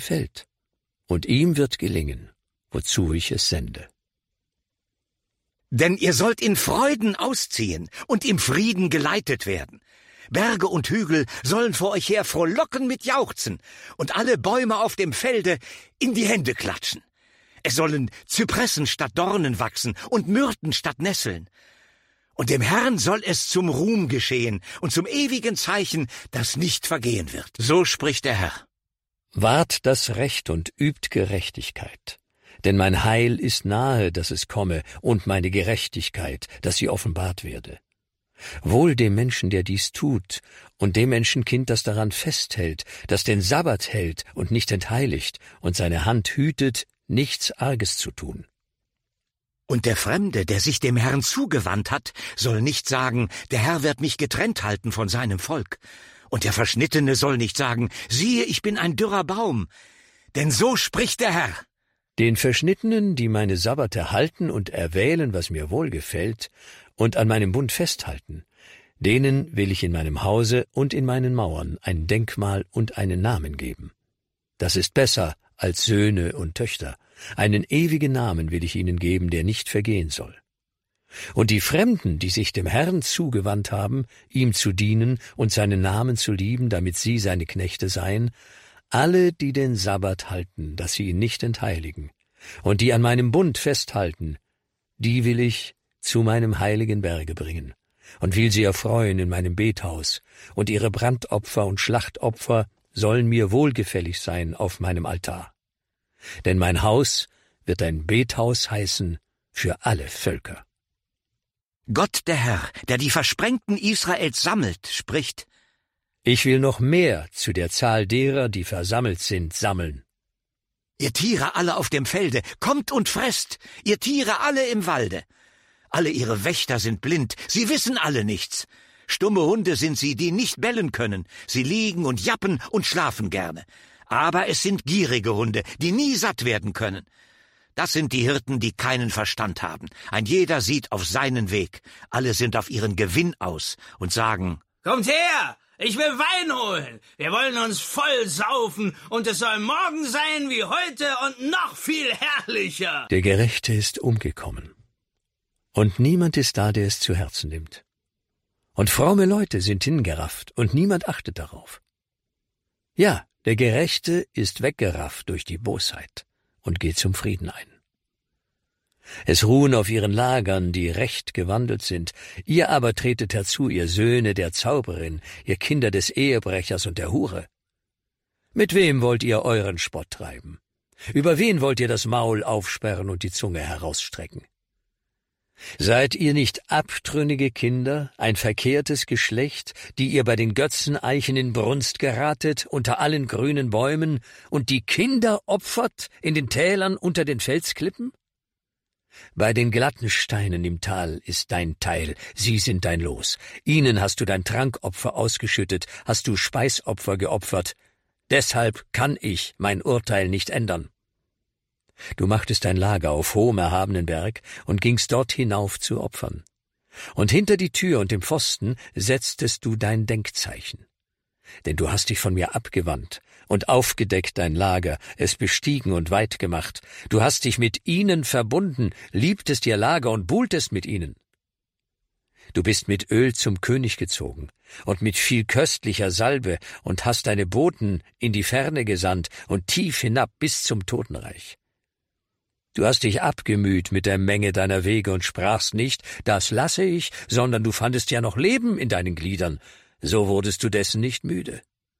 gefällt, und ihm wird gelingen, wozu ich es sende. Denn ihr sollt in Freuden ausziehen und im Frieden geleitet werden. Berge und Hügel sollen vor euch her frohlocken mit Jauchzen und alle Bäume auf dem Felde in die Hände klatschen. Es sollen Zypressen statt Dornen wachsen und Myrten statt Nesseln. Und dem Herrn soll es zum Ruhm geschehen und zum ewigen Zeichen, das nicht vergehen wird. So spricht der Herr. Wahrt das Recht und übt Gerechtigkeit. Denn mein Heil ist nahe, dass es komme, und meine Gerechtigkeit, dass sie offenbart werde. Wohl dem Menschen, der dies tut, und dem Menschenkind, das daran festhält, das den Sabbat hält und nicht entheiligt und seine Hand hütet, nichts Arges zu tun. Und der Fremde, der sich dem Herrn zugewandt hat, soll nicht sagen, der Herr wird mich getrennt halten von seinem Volk. Und der Verschnittene soll nicht sagen, siehe, ich bin ein dürrer Baum. Denn so spricht der Herr. Den Verschnittenen, die meine Sabbate halten und erwählen, was mir wohlgefällt, und an meinem Bund festhalten, denen will ich in meinem Hause und in meinen Mauern ein Denkmal und einen Namen geben. Das ist besser als Söhne und Töchter. Einen ewigen Namen will ich ihnen geben, der nicht vergehen soll. Und die Fremden, die sich dem Herrn zugewandt haben, ihm zu dienen und seinen Namen zu lieben, damit sie seine Knechte seien, alle, die den Sabbat halten, dass sie ihn nicht entheiligen, und die an meinem Bund festhalten, die will ich zu meinem heiligen Berge bringen, und will sie erfreuen in meinem Bethaus, und ihre Brandopfer und Schlachtopfer sollen mir wohlgefällig sein auf meinem Altar. Denn mein Haus wird ein Bethaus heißen für alle Völker. Gott der Herr, der die Versprengten Israels sammelt, spricht: Ich will noch mehr zu der Zahl derer, die versammelt sind, sammeln. Ihr Tiere alle auf dem Felde, kommt und fresst, ihr Tiere alle im Walde. Alle ihre Wächter sind blind, sie wissen alle nichts. Stumme Hunde sind sie, die nicht bellen können. Sie liegen und jappen und schlafen gerne. Aber es sind gierige Hunde, die nie satt werden können. Das sind die Hirten, die keinen Verstand haben. Ein jeder sieht auf seinen Weg. Alle sind auf ihren Gewinn aus und sagen: Kommt her! Ich will Wein holen. Wir wollen uns voll saufen und es soll morgen sein wie heute und noch viel herrlicher. Der Gerechte ist umgekommen. Und niemand ist da, der es zu Herzen nimmt. Und fromme Leute sind hingerafft und niemand achtet darauf. Ja, der Gerechte ist weggerafft durch die Bosheit und geht zum Frieden ein. Es ruhen auf ihren Lagern, die recht gewandelt sind. Ihr aber tretet herzu, ihr Söhne der Zauberin, ihr Kinder des Ehebrechers und der Hure. Mit wem wollt ihr euren Spott treiben? Über wen wollt ihr das Maul aufsperren und die Zunge herausstrecken? Seid ihr nicht abtrünnige Kinder, ein verkehrtes Geschlecht, die ihr bei den Götzeneichen in Brunst geratet, unter allen grünen Bäumen, und die Kinder opfert in den Tälern unter den Felsklippen? Bei den glatten Steinen im Tal ist dein Teil, sie sind dein Los. Ihnen hast du dein Trankopfer ausgeschüttet, hast du Speisopfer geopfert. Deshalb kann ich mein Urteil nicht ändern. Du machtest dein Lager auf hohem erhabenen Berg und gingst dort hinauf zu Opfern. Und hinter die Tür und dem Pfosten setztest du dein Denkzeichen. Denn du hast dich von mir abgewandt und aufgedeckt dein Lager, es bestiegen und weit gemacht. Du hast dich mit ihnen verbunden, liebtest ihr Lager und buhltest mit ihnen. Du bist mit Öl zum König gezogen und mit viel köstlicher Salbe und hast deine Boten in die Ferne gesandt und tief hinab bis zum Totenreich. Du hast dich abgemüht mit der Menge deiner Wege und sprachst nicht, das lasse ich, sondern du fandest ja noch Leben in deinen Gliedern, so wurdest du dessen nicht müde.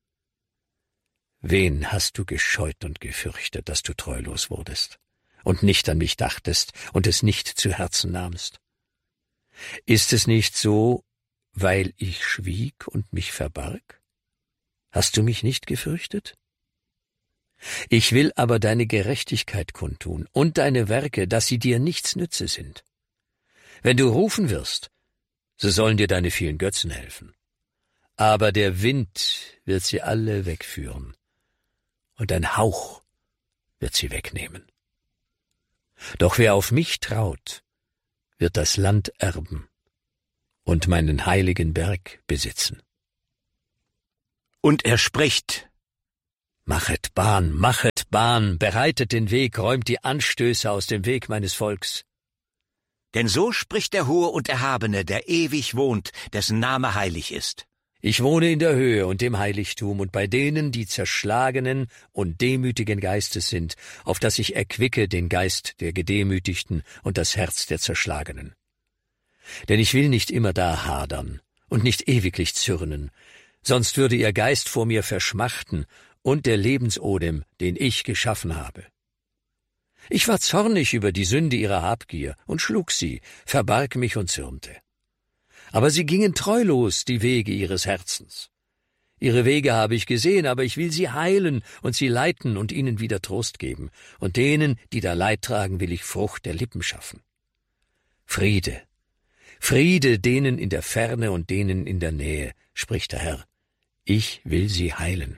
Wen hast du gescheut und gefürchtet, dass du treulos wurdest und nicht an mich dachtest und es nicht zu Herzen nahmst? Ist es nicht so, weil ich schwieg und mich verbarg? Hast du mich nicht gefürchtet? Ich will aber deine Gerechtigkeit kundtun und deine Werke, dass sie dir nichts nütze sind. Wenn du rufen wirst, so sollen dir deine vielen Götzen helfen. Aber der Wind wird sie alle wegführen, und ein Hauch wird sie wegnehmen. Doch wer auf mich traut, wird das Land erben und meinen heiligen Berg besitzen. Und er spricht: Machet Bahn, bereitet den Weg, räumt die Anstöße aus dem Weg meines Volks. Denn so spricht der Hohe und Erhabene, der ewig wohnt, dessen Name heilig ist. Ich wohne in der Höhe und im Heiligtum und bei denen, die zerschlagenen und demütigen Geistes sind, auf dass ich erquicke den Geist der Gedemütigten und das Herz der Zerschlagenen. Denn ich will nicht immer da hadern und nicht ewiglich zürnen, sonst würde ihr Geist vor mir verschmachten und der Lebensodem, den ich geschaffen habe. Ich war zornig über die Sünde ihrer Habgier und schlug sie, verbarg mich und zürnte. Aber sie gingen treulos die Wege ihres Herzens. Ihre Wege habe ich gesehen, aber ich will sie heilen und sie leiten und ihnen wieder Trost geben. Und denen, die da Leid tragen, will ich Frucht der Lippen schaffen. Friede, Friede denen in der Ferne und denen in der Nähe, spricht der Herr. Ich will sie heilen.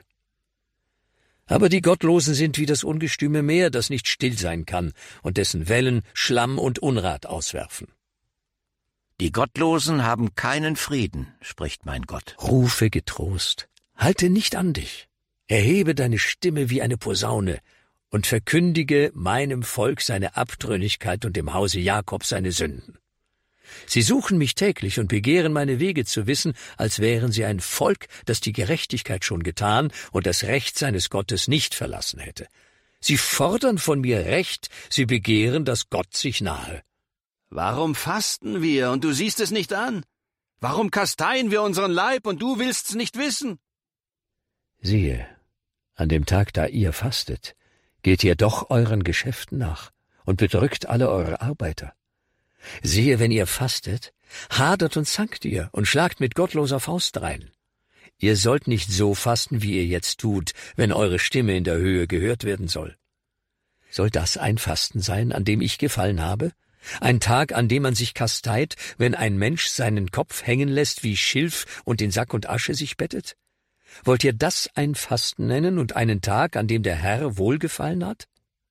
Aber die Gottlosen sind wie das ungestüme Meer, das nicht still sein kann und dessen Wellen Schlamm und Unrat auswerfen. Die Gottlosen haben keinen Frieden, spricht mein Gott. Rufe getrost, halte nicht an dich, erhebe deine Stimme wie eine Posaune und verkündige meinem Volk seine Abtrünnigkeit und dem Hause Jakob seine Sünden. Sie suchen mich täglich und begehren meine Wege zu wissen, als wären sie ein Volk, das die Gerechtigkeit schon getan und das Recht seines Gottes nicht verlassen hätte. Sie fordern von mir Recht, sie begehren, dass Gott sich nahe. Warum fasten wir, und du siehst es nicht an? Warum kasteien wir unseren Leib, und du willst's nicht wissen? Siehe, an dem Tag, da ihr fastet, geht ihr doch euren Geschäften nach und bedrückt alle eure Arbeiter. Siehe, wenn ihr fastet, hadert und zankt ihr und schlagt mit gottloser Faust drein. Ihr sollt nicht so fasten, wie ihr jetzt tut, wenn eure Stimme in der Höhe gehört werden soll. Soll das ein Fasten sein, an dem ich gefallen habe? Ein Tag, an dem man sich kasteit, wenn ein Mensch seinen Kopf hängen lässt wie Schilf und in Sack und Asche sich bettet? Wollt ihr das ein Fasten nennen und einen Tag, an dem der Herr wohlgefallen hat?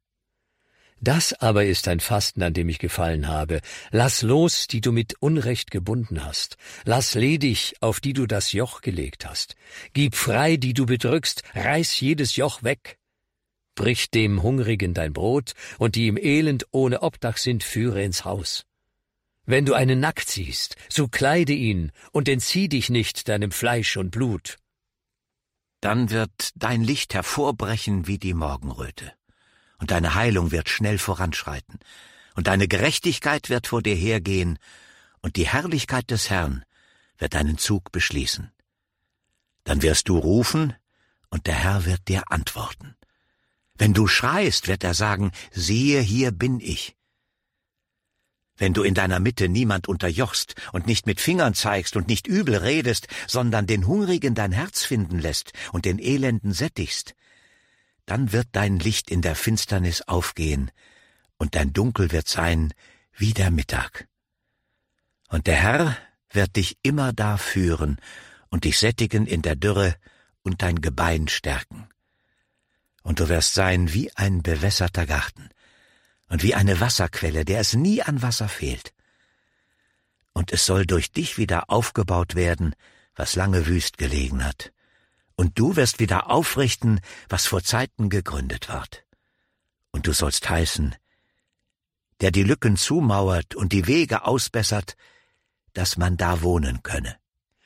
Das aber ist ein Fasten, an dem ich gefallen habe. Lass los, die du mit Unrecht gebunden hast. Lass ledig, auf die du das Joch gelegt hast. Gib frei, die du bedrückst, reiß jedes Joch weg. Brich dem Hungrigen dein Brot, und die im Elend ohne Obdach sind, führe ins Haus. Wenn du einen nackt siehst, so kleide ihn und entzieh dich nicht deinem Fleisch und Blut. Dann wird dein Licht hervorbrechen wie die Morgenröte, und deine Heilung wird schnell voranschreiten, und deine Gerechtigkeit wird vor dir hergehen, und die Herrlichkeit des Herrn wird deinen Zug beschließen. Dann wirst du rufen, und der Herr wird dir antworten. Wenn du schreist, wird er sagen, siehe, hier bin ich. Wenn du in deiner Mitte niemand unterjochst und nicht mit Fingern zeigst und nicht übel redest, sondern den Hungrigen dein Herz finden lässt und den Elenden sättigst, dann wird dein Licht in der Finsternis aufgehen und dein Dunkel wird sein wie der Mittag. Und der Herr wird dich immer da führen und dich sättigen in der Dürre und dein Gebein stärken. Und du wirst sein wie ein bewässerter Garten und wie eine Wasserquelle, der es nie an Wasser fehlt. Und es soll durch dich wieder aufgebaut werden, was lange wüst gelegen hat. Und du wirst wieder aufrichten, was vor Zeiten gegründet ward. Und du sollst heißen, der die Lücken zumauert und die Wege ausbessert, dass man da wohnen könne.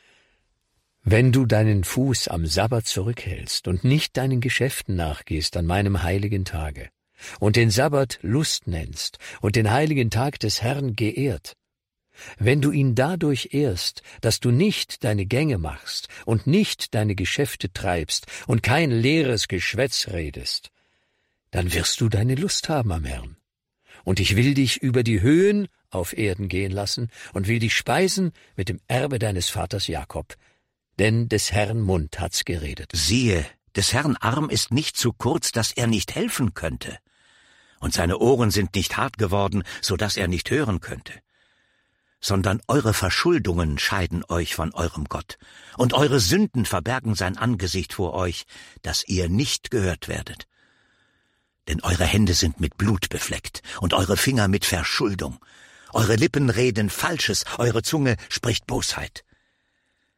Wenn du deinen Fuß am Sabbat zurückhältst und nicht deinen Geschäften nachgehst an meinem heiligen Tage und den Sabbat Lust nennst und den heiligen Tag des Herrn geehrt, wenn du ihn dadurch ehrst, dass du nicht deine Gänge machst und nicht deine Geschäfte treibst und kein leeres Geschwätz redest, dann wirst du deine Lust haben am Herrn. Und ich will dich über die Höhen auf Erden gehen lassen und will dich speisen mit dem Erbe deines Vaters Jakob, denn des Herrn Mund hat's geredet. Siehe, des Herrn Arm ist nicht zu kurz, dass er nicht helfen könnte, und seine Ohren sind nicht hart geworden, so dass er nicht hören könnte. Sondern eure Verschuldungen scheiden euch von eurem Gott, und eure Sünden verbergen sein Angesicht vor euch, dass ihr nicht gehört werdet. Denn eure Hände sind mit Blut befleckt, und eure Finger mit Verschuldung. Eure Lippen reden Falsches, eure Zunge spricht Bosheit.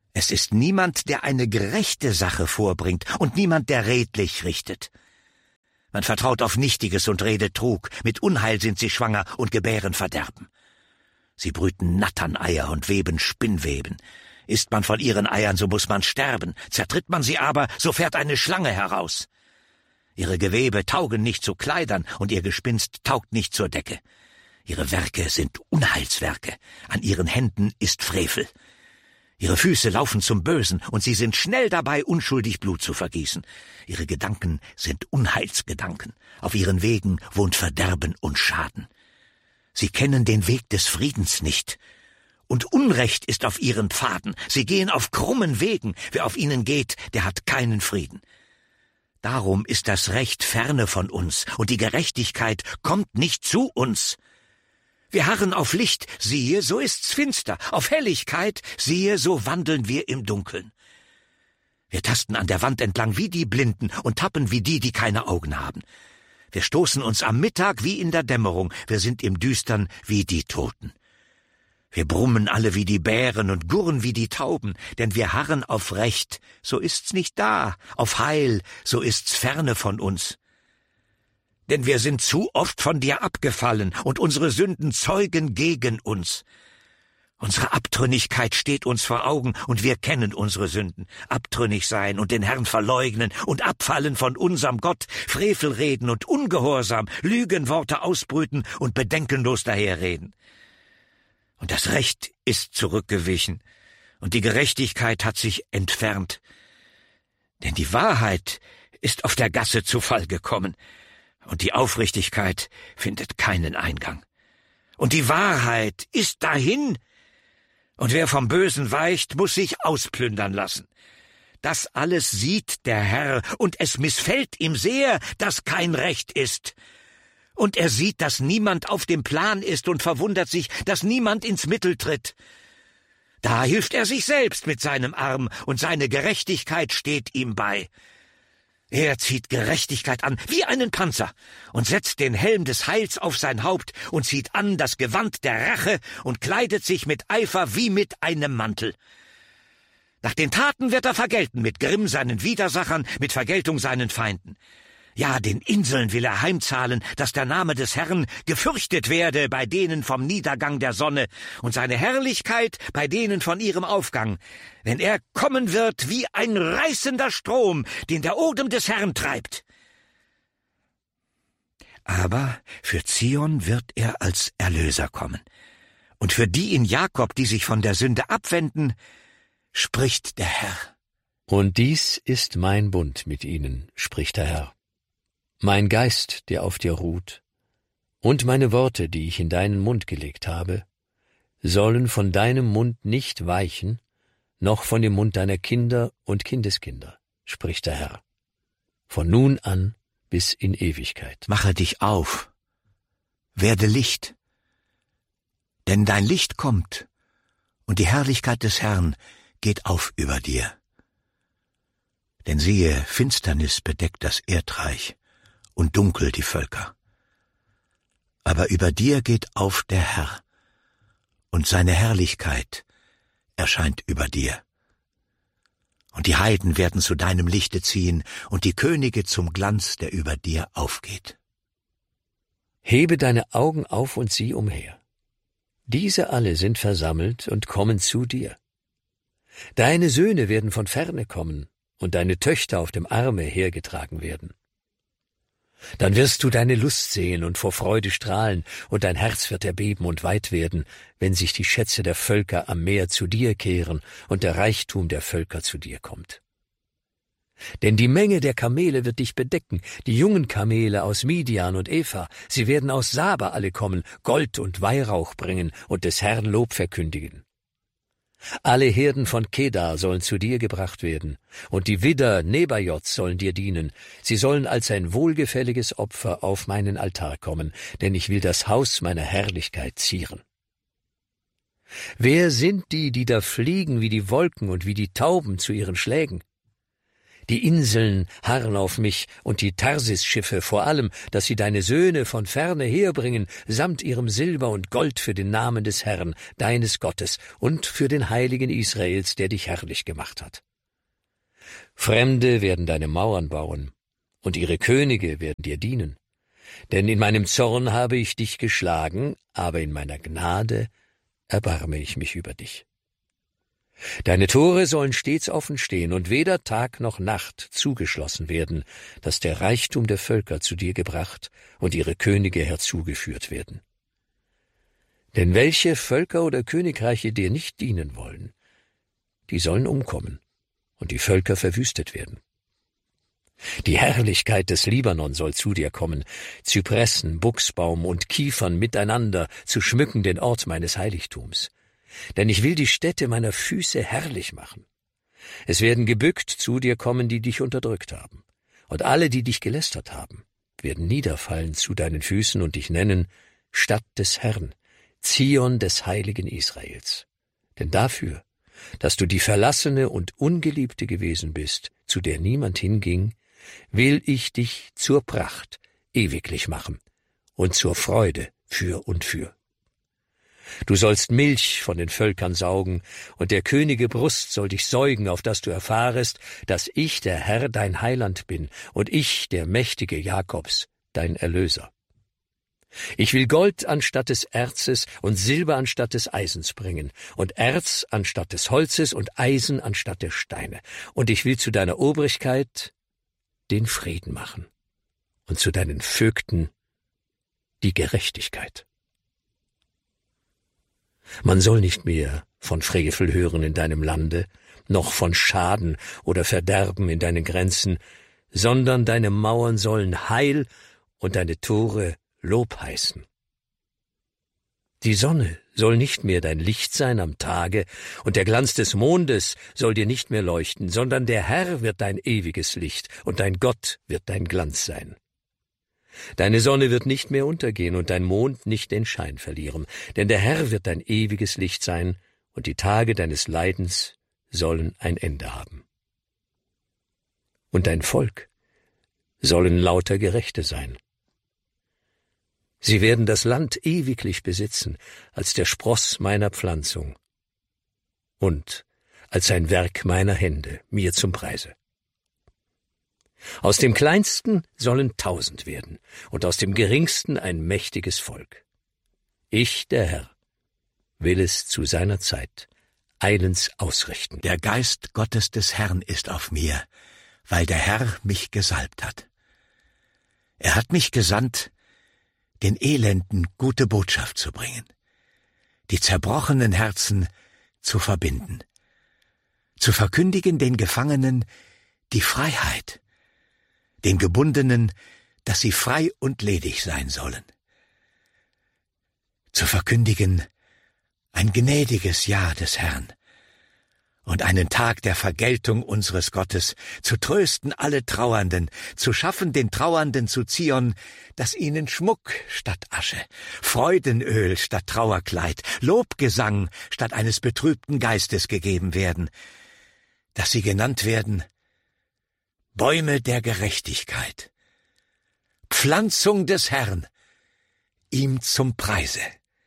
Es ist niemand, der eine gerechte Sache vorbringt und niemand, der redlich richtet. Man vertraut auf Nichtiges und redet Trug, mit Unheil sind sie schwanger und gebären Verderben. Sie brüten Natterneier und weben Spinnweben. Isst man von ihren Eiern, so muss man sterben, zertritt man sie aber, so fährt eine Schlange heraus. Ihre Gewebe taugen nicht zu Kleidern und ihr Gespinst taugt nicht zur Decke. Ihre Werke sind Unheilswerke, an ihren Händen ist Frevel. Ihre Füße laufen zum Bösen, und sie sind schnell dabei, unschuldig Blut zu vergießen. Ihre Gedanken sind Unheilsgedanken. Auf ihren Wegen wohnt Verderben und Schaden. Sie kennen den Weg des Friedens nicht. Und Unrecht ist auf ihren Pfaden. Sie gehen auf krummen Wegen. Wer auf ihnen geht, der hat keinen Frieden. Darum ist das Recht ferne von uns, und die Gerechtigkeit kommt nicht zu uns. Wir harren auf Licht, siehe, so ist's finster, auf Helligkeit, siehe, so wandeln wir im Dunkeln. Wir tasten an der Wand entlang wie die Blinden und tappen wie die, die keine Augen haben. Wir stoßen uns am Mittag wie in der Dämmerung, wir sind im Düstern wie die Toten. Wir brummen alle wie die Bären und gurren wie die Tauben, denn wir harren auf Recht, so ist's nicht da, auf Heil, so ist's ferne von uns. Denn wir sind zu oft von dir abgefallen, und unsere Sünden zeugen gegen uns. Unsere Abtrünnigkeit steht uns vor Augen, und wir kennen unsere Sünden. Abtrünnig sein und den Herrn verleugnen und abfallen von unserem Gott, Frevel reden und ungehorsam, Lügenworte ausbrüten und bedenkenlos daherreden. Und das Recht ist zurückgewichen, und die Gerechtigkeit hat sich entfernt. Denn die Wahrheit ist auf der Gasse zu Fall gekommen, und die Aufrichtigkeit findet keinen Eingang. Und die Wahrheit ist dahin, und wer vom Bösen weicht, muss sich ausplündern lassen. Das alles sieht der Herr, und es missfällt ihm sehr, dass kein Recht ist. Und er sieht, dass niemand auf dem Plan ist und verwundert sich, dass niemand ins Mittel tritt. Da hilft er sich selbst mit seinem Arm, und seine Gerechtigkeit steht ihm bei. Er zieht Gerechtigkeit an wie einen Panzer und setzt den Helm des Heils auf sein Haupt und zieht an das Gewand der Rache und kleidet sich mit Eifer wie mit einem Mantel. Nach den Taten wird er vergelten, mit Grimm seinen Widersachern, mit Vergeltung seinen Feinden. Ja, den Inseln will er heimzahlen, dass der Name des Herrn gefürchtet werde bei denen vom Niedergang der Sonne und seine Herrlichkeit bei denen von ihrem Aufgang, wenn er kommen wird wie ein reißender Strom, den der Odem des Herrn treibt. Aber für Zion wird er als Erlöser kommen, und für die in Jakob, die sich von der Sünde abwenden, spricht der Herr. Und dies ist mein Bund mit ihnen, spricht der Herr. Mein Geist, der auf dir ruht, und meine Worte, die ich in deinen Mund gelegt habe, sollen von deinem Mund nicht weichen, noch von dem Mund deiner Kinder und Kindeskinder, spricht der Herr, von nun an bis in Ewigkeit. Mache dich auf, werde Licht, denn dein Licht kommt, und die Herrlichkeit des Herrn geht auf über dir. Denn siehe, Finsternis bedeckt das Erdreich, und dunkel die Völker. Aber über dir geht auf der Herr, und seine Herrlichkeit erscheint über dir. Und die Heiden werden zu deinem Lichte ziehen, und die Könige zum Glanz, der über dir aufgeht. Hebe deine Augen auf und sieh umher. Diese alle sind versammelt und kommen zu dir. Deine Söhne werden von ferne kommen, und deine Töchter auf dem Arme hergetragen werden. Dann wirst du deine Lust sehen und vor Freude strahlen, und dein Herz wird erbeben und weit werden, wenn sich die Schätze der Völker am Meer zu dir kehren und der Reichtum der Völker zu dir kommt. Denn die Menge der Kamele wird dich bedecken, die jungen Kamele aus Midian und Epha, sie werden aus Saba alle kommen, Gold und Weihrauch bringen und des Herrn Lob verkündigen. Alle Herden von Kedar sollen zu dir gebracht werden, und die Widder Nebajots sollen dir dienen. Sie sollen als ein wohlgefälliges Opfer auf meinen Altar kommen, denn ich will das Haus meiner Herrlichkeit zieren. Wer sind die, die da fliegen wie die Wolken und wie die Tauben zu ihren Schlägen? Die Inseln harren auf mich und die Tarsis-Schiffe vor allem, dass sie deine Söhne von ferne herbringen, samt ihrem Silber und Gold für den Namen des Herrn, deines Gottes, und für den Heiligen Israels, der dich herrlich gemacht hat. Fremde werden deine Mauern bauen, und ihre Könige werden dir dienen. Denn in meinem Zorn habe ich dich geschlagen, aber in meiner Gnade erbarme ich mich über dich. Deine Tore sollen stets offen stehen und weder Tag noch Nacht zugeschlossen werden, dass der Reichtum der Völker zu dir gebracht und ihre Könige herzugeführt werden. Denn welche Völker oder Königreiche dir nicht dienen wollen, die sollen umkommen und die Völker verwüstet werden. Die Herrlichkeit des Libanon soll zu dir kommen, Zypressen, Buchsbaum und Kiefern miteinander zu schmücken den Ort meines Heiligtums. Denn ich will die Stätte meiner Füße herrlich machen. Es werden gebückt zu dir kommen, die dich unterdrückt haben. Und alle, die dich gelästert haben, werden niederfallen zu deinen Füßen und dich nennen Stadt des Herrn, Zion des Heiligen Israels. Denn dafür, dass du die Verlassene und Ungeliebte gewesen bist, zu der niemand hinging, will ich dich zur Pracht ewiglich machen und zur Freude für und für. Du sollst Milch von den Völkern saugen, und der Könige Brust soll dich säugen, auf dass du erfahrest, dass ich der Herr dein Heiland bin, und ich der Mächtige Jakobs, dein Erlöser. Ich will Gold anstatt des Erzes und Silber anstatt des Eisens bringen, und Erz anstatt des Holzes und Eisen anstatt der Steine, und ich will zu deiner Obrigkeit den Frieden machen, und zu deinen Vögten die Gerechtigkeit. Man soll nicht mehr von Frevel hören in deinem Lande, noch von Schaden oder Verderben in deinen Grenzen, sondern deine Mauern sollen Heil und deine Tore Lob heißen. Die Sonne soll nicht mehr dein Licht sein am Tage, und der Glanz des Mondes soll dir nicht mehr leuchten, sondern der Herr wird dein ewiges Licht, und dein Gott wird dein Glanz sein. Deine Sonne wird nicht mehr untergehen und dein Mond nicht den Schein verlieren, denn der Herr wird dein ewiges Licht sein, und die Tage deines Leidens sollen ein Ende haben. Und dein Volk sollen lauter Gerechte sein. Sie werden das Land ewiglich besitzen, als der Spross meiner Pflanzung und als ein Werk meiner Hände mir zum Preise. Aus dem Kleinsten sollen 1000 werden, und aus dem Geringsten ein mächtiges Volk. Ich, der Herr, will es zu seiner Zeit eilends ausrichten. Der Geist Gottes des Herrn ist auf mir, weil der Herr mich gesalbt hat. Er hat mich gesandt, den Elenden gute Botschaft zu bringen, die zerbrochenen Herzen zu verbinden, zu verkündigen den Gefangenen die Freiheit, den Gebundenen, dass sie frei und ledig sein sollen, zu verkündigen ein gnädiges Jahr des Herrn und einen Tag der Vergeltung unseres Gottes, zu trösten alle Trauernden, zu schaffen den Trauernden zu Zion, dass ihnen Schmuck statt Asche, Freudenöl statt Trauerkleid, Lobgesang statt eines betrübten Geistes gegeben werden, dass sie genannt werden Bäume der Gerechtigkeit, Pflanzung des Herrn, ihm zum Preise.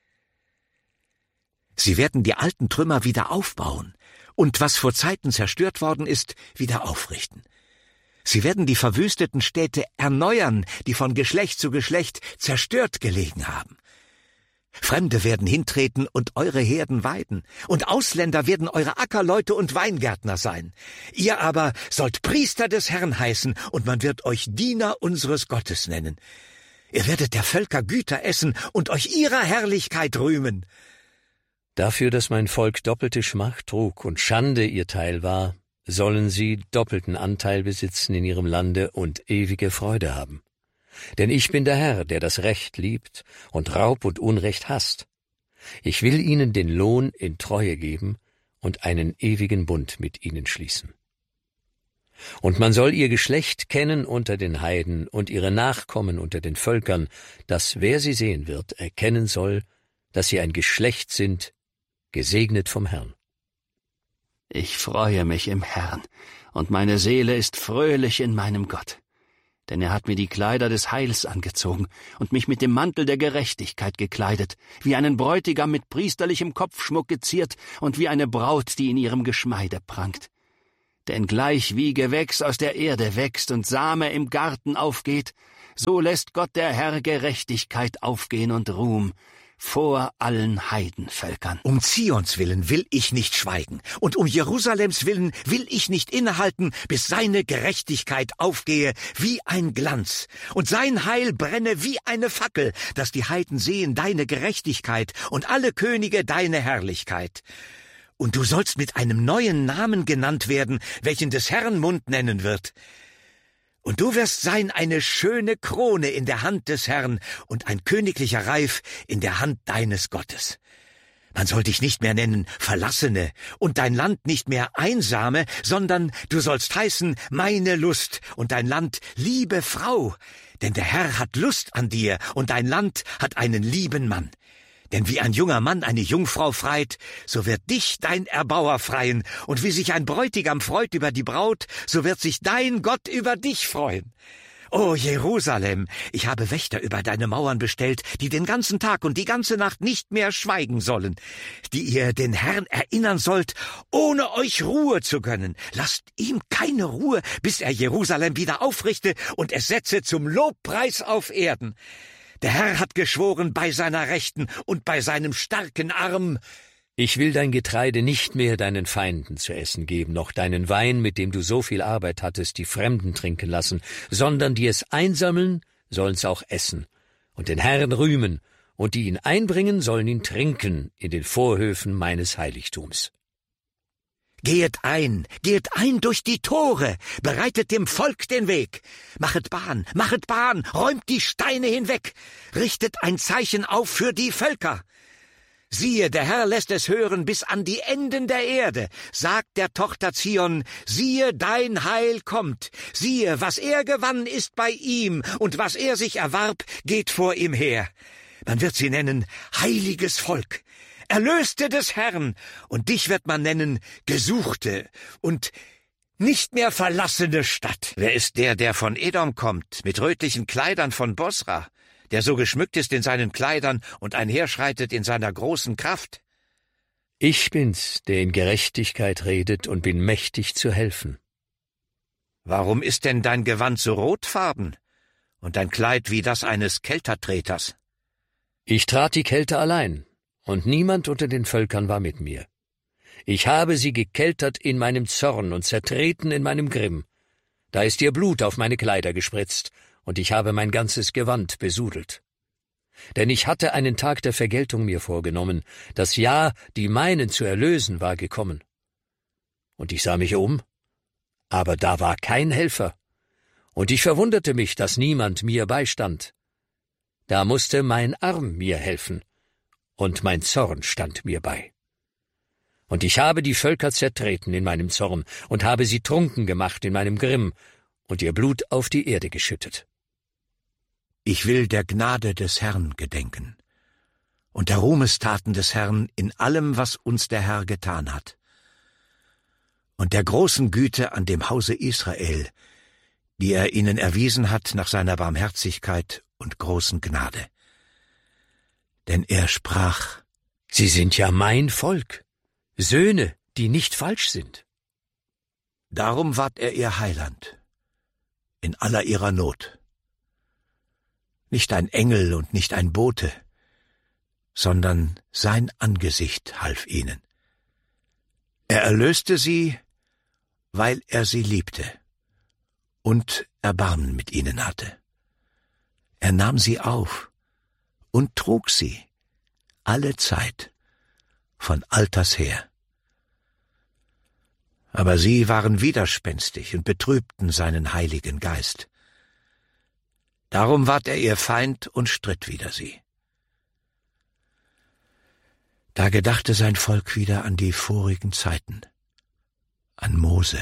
Sie werden die alten Trümmer wieder aufbauen und was vor Zeiten zerstört worden ist, wieder aufrichten. Sie werden die verwüsteten Städte erneuern, die von Geschlecht zu Geschlecht zerstört gelegen haben. Fremde werden hintreten und eure Herden weiden, und Ausländer werden eure Ackerleute und Weingärtner sein. Ihr aber sollt Priester des Herrn heißen, und man wird euch Diener unseres Gottes nennen. Ihr werdet der Völker Güter essen und euch ihrer Herrlichkeit rühmen. Dafür, dass mein Volk doppelte Schmach trug und Schande ihr Teil war, sollen sie doppelten Anteil besitzen in ihrem Lande und ewige Freude haben. Denn ich bin der Herr, der das Recht liebt und Raub und Unrecht hasst. Ich will ihnen den Lohn in Treue geben und einen ewigen Bund mit ihnen schließen. Und man soll ihr Geschlecht kennen unter den Heiden und ihre Nachkommen unter den Völkern, dass wer sie sehen wird, erkennen soll, dass sie ein Geschlecht sind, gesegnet vom Herrn. Ich freue mich im Herrn und meine Seele ist fröhlich in meinem Gott. Denn er hat mir die Kleider des Heils angezogen und mich mit dem Mantel der Gerechtigkeit gekleidet, wie einen Bräutigam mit priesterlichem Kopfschmuck geziert und wie eine Braut, die in ihrem Geschmeide prangt. Denn gleich wie Gewächs aus der Erde wächst und Same im Garten aufgeht, so lässt Gott der Herr Gerechtigkeit aufgehen und Ruhm vor allen Heidenvölkern. Um Zions willen will ich nicht schweigen, und um Jerusalems willen will ich nicht innehalten, bis seine Gerechtigkeit aufgehe wie ein Glanz, und sein Heil brenne wie eine Fackel, dass die Heiden sehen deine Gerechtigkeit und alle Könige deine Herrlichkeit. Und du sollst mit einem neuen Namen genannt werden, welchen des Herrn Mund nennen wird. Und du wirst sein eine schöne Krone in der Hand des Herrn und ein königlicher Reif in der Hand deines Gottes. Man soll dich nicht mehr nennen Verlassene und dein Land nicht mehr Einsame, sondern du sollst heißen meine Lust und dein Land liebe Frau. Denn der Herr hat Lust an dir und dein Land hat einen lieben Mann. Denn wie ein junger Mann eine Jungfrau freit, so wird dich dein Erbauer freien, und wie sich ein Bräutigam freut über die Braut, so wird sich dein Gott über dich freuen. O Jerusalem, ich habe Wächter über deine Mauern bestellt, die den ganzen Tag und die ganze Nacht nicht mehr schweigen sollen, die ihr den Herrn erinnern sollt, ohne euch Ruhe zu gönnen. Lasst ihm keine Ruhe, bis er Jerusalem wieder aufrichte und es setze zum Lobpreis auf Erden. Der Herr hat geschworen bei seiner Rechten und bei seinem starken Arm: Ich will dein Getreide nicht mehr deinen Feinden zu essen geben, noch deinen Wein, mit dem du so viel Arbeit hattest, die Fremden trinken lassen, sondern die es einsammeln, sollen's auch essen und den Herrn rühmen, und die ihn einbringen, sollen ihn trinken in den Vorhöfen meines Heiligtums. Gehet ein durch die Tore, bereitet dem Volk den Weg. Machet Bahn, räumt die Steine hinweg, richtet ein Zeichen auf für die Völker. Siehe, der Herr lässt es hören bis an die Enden der Erde, sagt der Tochter Zion, siehe, dein Heil kommt. Siehe, was er gewann, ist bei ihm, und was er sich erwarb, geht vor ihm her. Man wird sie nennen heiliges Volk, Erlöste des Herrn, und dich wird man nennen Gesuchte und nicht mehr verlassene Stadt. Wer ist der von Edom kommt, mit rötlichen Kleidern von Bosra, der so geschmückt ist in seinen Kleidern und einherschreitet in seiner großen Kraft? Ich bin's, der in Gerechtigkeit redet und bin mächtig zu helfen. Warum ist denn dein Gewand so rotfarben und dein Kleid wie das eines Keltertreters? Ich trat die Kälte allein, und niemand unter den Völkern war mit mir. Ich habe sie gekeltert in meinem Zorn und zertreten in meinem Grimm. Da ist ihr Blut auf meine Kleider gespritzt, und ich habe mein ganzes Gewand besudelt. Denn ich hatte einen Tag der Vergeltung mir vorgenommen, das Jahr, die meinen zu erlösen, war gekommen. Und ich sah mich um, aber da war kein Helfer, und ich verwunderte mich, dass niemand mir beistand. Da musste mein Arm mir helfen, und mein Zorn stand mir bei. Und ich habe die Völker zertreten in meinem Zorn und habe sie trunken gemacht in meinem Grimm und ihr Blut auf die Erde geschüttet. Ich will der Gnade des Herrn gedenken und der Ruhmestaten des Herrn in allem, was uns der Herr getan hat, und der großen Güte an dem Hause Israel, die er ihnen erwiesen hat nach seiner Barmherzigkeit und großen Gnade. Denn er sprach: Sie sind ja mein Volk, Söhne, die nicht falsch sind. Darum ward er ihr Heiland in aller ihrer Not. Nicht ein Engel und nicht ein Bote, sondern sein Angesicht half ihnen. Er erlöste sie, weil er sie liebte und Erbarmen mit ihnen hatte. Er nahm sie auf und trug sie alle Zeit, von alters her. Aber sie waren widerspenstig und betrübten seinen Heiligen Geist. Darum ward er ihr Feind und stritt wider sie. Da gedachte sein Volk wieder an die vorigen Zeiten, an Mose.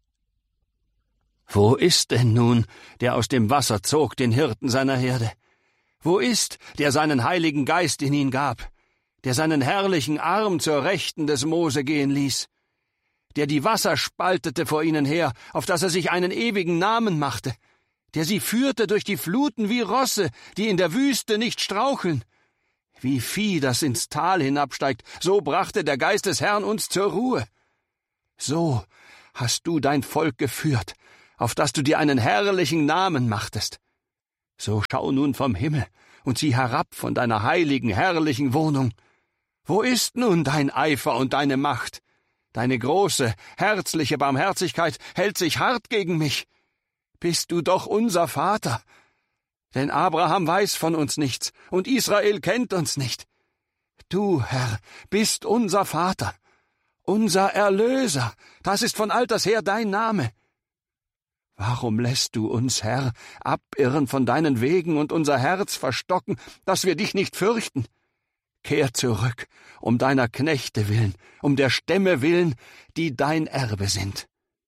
Wo ist denn nun, der aus dem Wasser zog, den Hirten seiner Herde? Wo ist, der seinen Heiligen Geist in ihn gab, der seinen herrlichen Arm zur Rechten des Mose gehen ließ? der die Wasser spaltete vor ihnen her, auf dass er sich einen ewigen Namen machte, der sie führte durch die Fluten wie Rosse, die in der Wüste nicht straucheln. Wie Vieh, das ins Tal hinabsteigt, so brachte der Geist des Herrn uns zur Ruhe. So hast du dein Volk geführt, auf dass du dir einen herrlichen Namen machtest. So schau nun vom Himmel und sieh herab von deiner heiligen, herrlichen Wohnung. Wo ist nun dein Eifer und deine Macht? Deine große, herzliche Barmherzigkeit hält sich hart gegen mich. Bist du doch unser Vater? Denn Abraham weiß von uns nichts, und Israel kennt uns nicht. Du, Herr, bist unser Vater, unser Erlöser, das ist von alters her dein Name. Warum lässt du uns, Herr, abirren von deinen Wegen und unser Herz verstocken, dass wir dich nicht fürchten? Kehr zurück, um deiner Knechte willen, um der Stämme willen, die dein Erbe sind.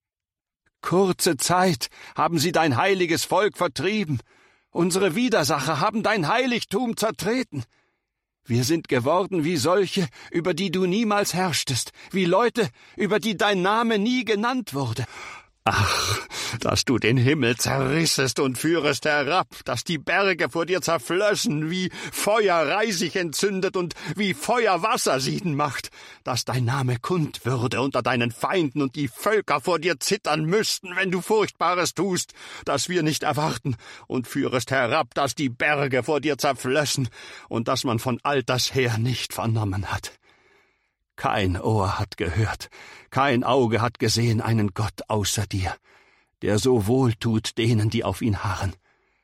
Kurze Zeit haben sie dein heiliges Volk vertrieben, unsere Widersacher haben dein Heiligtum zertreten. Wir sind geworden wie solche, über die du niemals herrschtest, wie Leute, über die dein Name nie genannt wurde. Ach, dass du den Himmel zerrissest und führest herab, dass die Berge vor dir zerflössen, wie Feuer Reisig entzündet und wie Feuer Wasser sieden macht, dass dein Name kund würde unter deinen Feinden und die Völker vor dir zittern müssten, wenn du Furchtbares tust, dass wir nicht erwarten, und führest herab, dass die Berge vor dir zerflössen und dass man von alters her nicht vernommen hat. Kein Ohr hat gehört, kein Auge hat gesehen einen Gott außer dir, der so wohltut denen, die auf ihn harren.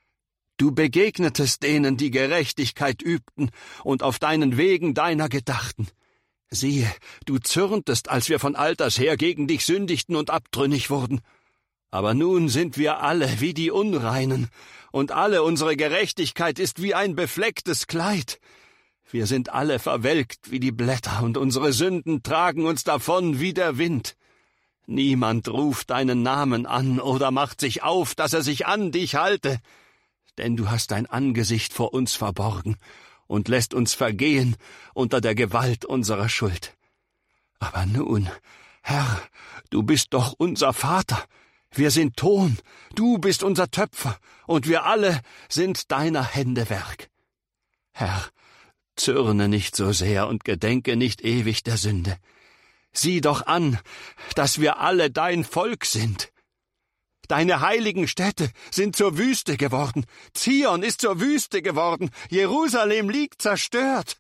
Du begegnetest denen, die Gerechtigkeit übten und auf deinen Wegen deiner gedachten. Siehe, du zürntest, als wir von alters her gegen dich sündigten und abtrünnig wurden. Aber nun sind wir alle wie die Unreinen, und alle unsere Gerechtigkeit ist wie ein beflecktes Kleid. Wir sind alle verwelkt wie die Blätter, und unsere Sünden tragen uns davon wie der Wind. Niemand ruft deinen Namen an oder macht sich auf, dass er sich an dich halte, denn du hast dein Angesicht vor uns verborgen und lässt uns vergehen unter der Gewalt unserer Schuld. Aber nun, Herr, du bist doch unser Vater. Wir sind Ton, du bist unser Töpfer, und wir alle sind deiner Hände Werk. Herr, zürne nicht so sehr und gedenke nicht ewig der Sünde. Sieh doch an, dass wir alle dein Volk sind. Deine heiligen Städte sind zur Wüste geworden, Zion ist zur Wüste geworden, Jerusalem liegt zerstört.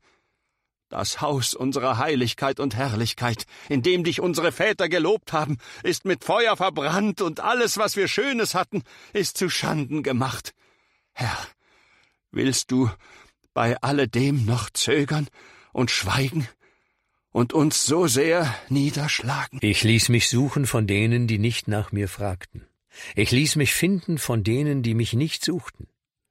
Das Haus unserer Heiligkeit und Herrlichkeit, in dem dich unsere Väter gelobt haben, ist mit Feuer verbrannt, und alles, was wir Schönes hatten, ist zu Schanden gemacht. Herr, willst du bei alledem noch zögern und schweigen und uns so sehr niederschlagen? Ich ließ mich suchen von denen, die nicht nach mir fragten. Ich ließ mich finden von denen, die mich nicht suchten.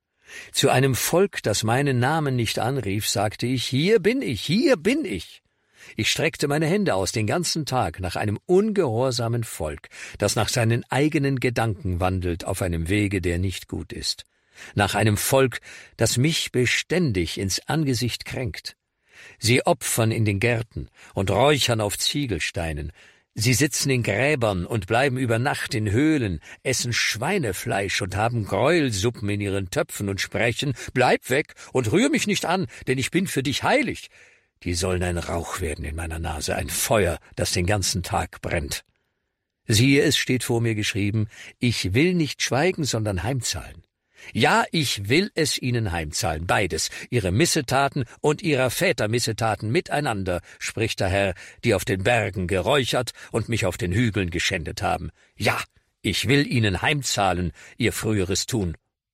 Zu einem Volk, das meinen Namen nicht anrief, sagte ich, hier bin ich, hier bin ich. Ich streckte meine Hände aus den ganzen Tag nach einem ungehorsamen Volk, das nach seinen eigenen Gedanken wandelt auf einem Wege, der nicht gut ist. Nach einem Volk, das mich beständig ins Angesicht kränkt. Sie opfern in den Gärten und räuchern auf Ziegelsteinen. Sie sitzen in Gräbern und bleiben über Nacht in Höhlen, essen Schweinefleisch und haben Gräuelsuppen in ihren Töpfen und sprechen, »Bleib weg und rühr mich nicht an, denn ich bin für dich heilig.« Die sollen ein Rauch werden in meiner Nase, ein Feuer, das den ganzen Tag brennt. Siehe, es steht vor mir geschrieben, ich will nicht schweigen, sondern heimzahlen. Ja, ich will es ihnen heimzahlen, beides, ihre Missetaten und ihrer Väter Missetaten miteinander, spricht der Herr, die auf den Bergen geräuchert und mich auf den Hügeln geschändet haben. Ja, ich will ihnen heimzahlen, ihr früheres Tun.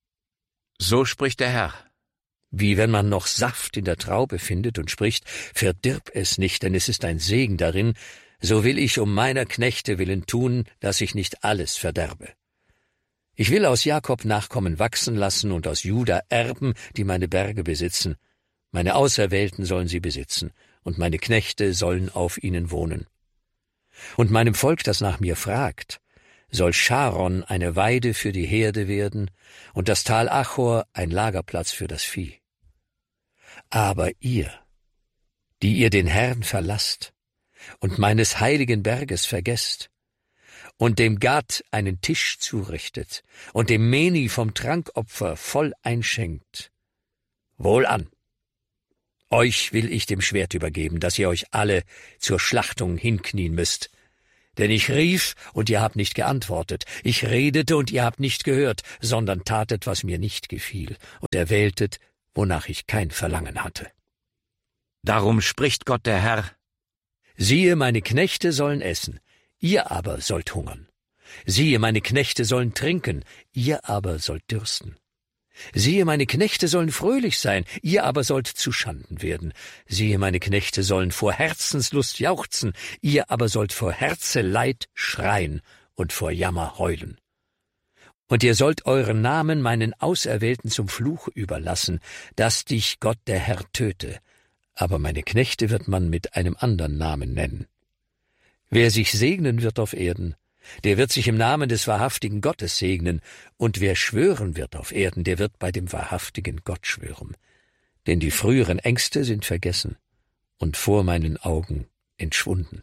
So spricht der Herr. Wie wenn man noch Saft in der Traube findet und spricht, verdirb es nicht, denn es ist ein Segen darin, so will ich um meiner Knechte willen tun, dass ich nicht alles verderbe. Ich will aus Jakob Nachkommen wachsen lassen und aus Juda Erben, die meine Berge besitzen. Meine Auserwählten sollen sie besitzen, und meine Knechte sollen auf ihnen wohnen. Und meinem Volk, das nach mir fragt, soll Scharon eine Weide für die Herde werden und das Tal Achor ein Lagerplatz für das Vieh. Aber ihr, die ihr den Herrn verlasst und meines heiligen Berges vergesst, und dem Gad einen Tisch zurichtet und dem Meni vom Trankopfer voll einschenkt, wohlan, euch will ich dem Schwert übergeben, dass ihr euch alle zur Schlachtung hinknien müsst. Denn ich rief, und ihr habt nicht geantwortet, ich redete, und ihr habt nicht gehört, sondern tatet, was mir nicht gefiel, und erwähltet, wonach ich kein Verlangen hatte. Darum spricht Gott der Herr: Siehe, meine Knechte sollen essen, ihr aber sollt hungern. Siehe, meine Knechte sollen trinken, ihr aber sollt dürsten. Siehe, meine Knechte sollen fröhlich sein, ihr aber sollt zuschanden werden. Siehe, meine Knechte sollen vor Herzenslust jauchzen, ihr aber sollt vor Herzeleid schreien und vor Jammer heulen. Und ihr sollt euren Namen meinen Auserwählten zum Fluch überlassen, dass dich Gott der Herr töte. Aber meine Knechte wird man mit einem anderen Namen nennen. Wer sich segnen wird auf Erden, der wird sich im Namen des wahrhaftigen Gottes segnen, und wer schwören wird auf Erden, der wird bei dem wahrhaftigen Gott schwören. Denn die früheren Ängste sind vergessen und vor meinen Augen entschwunden.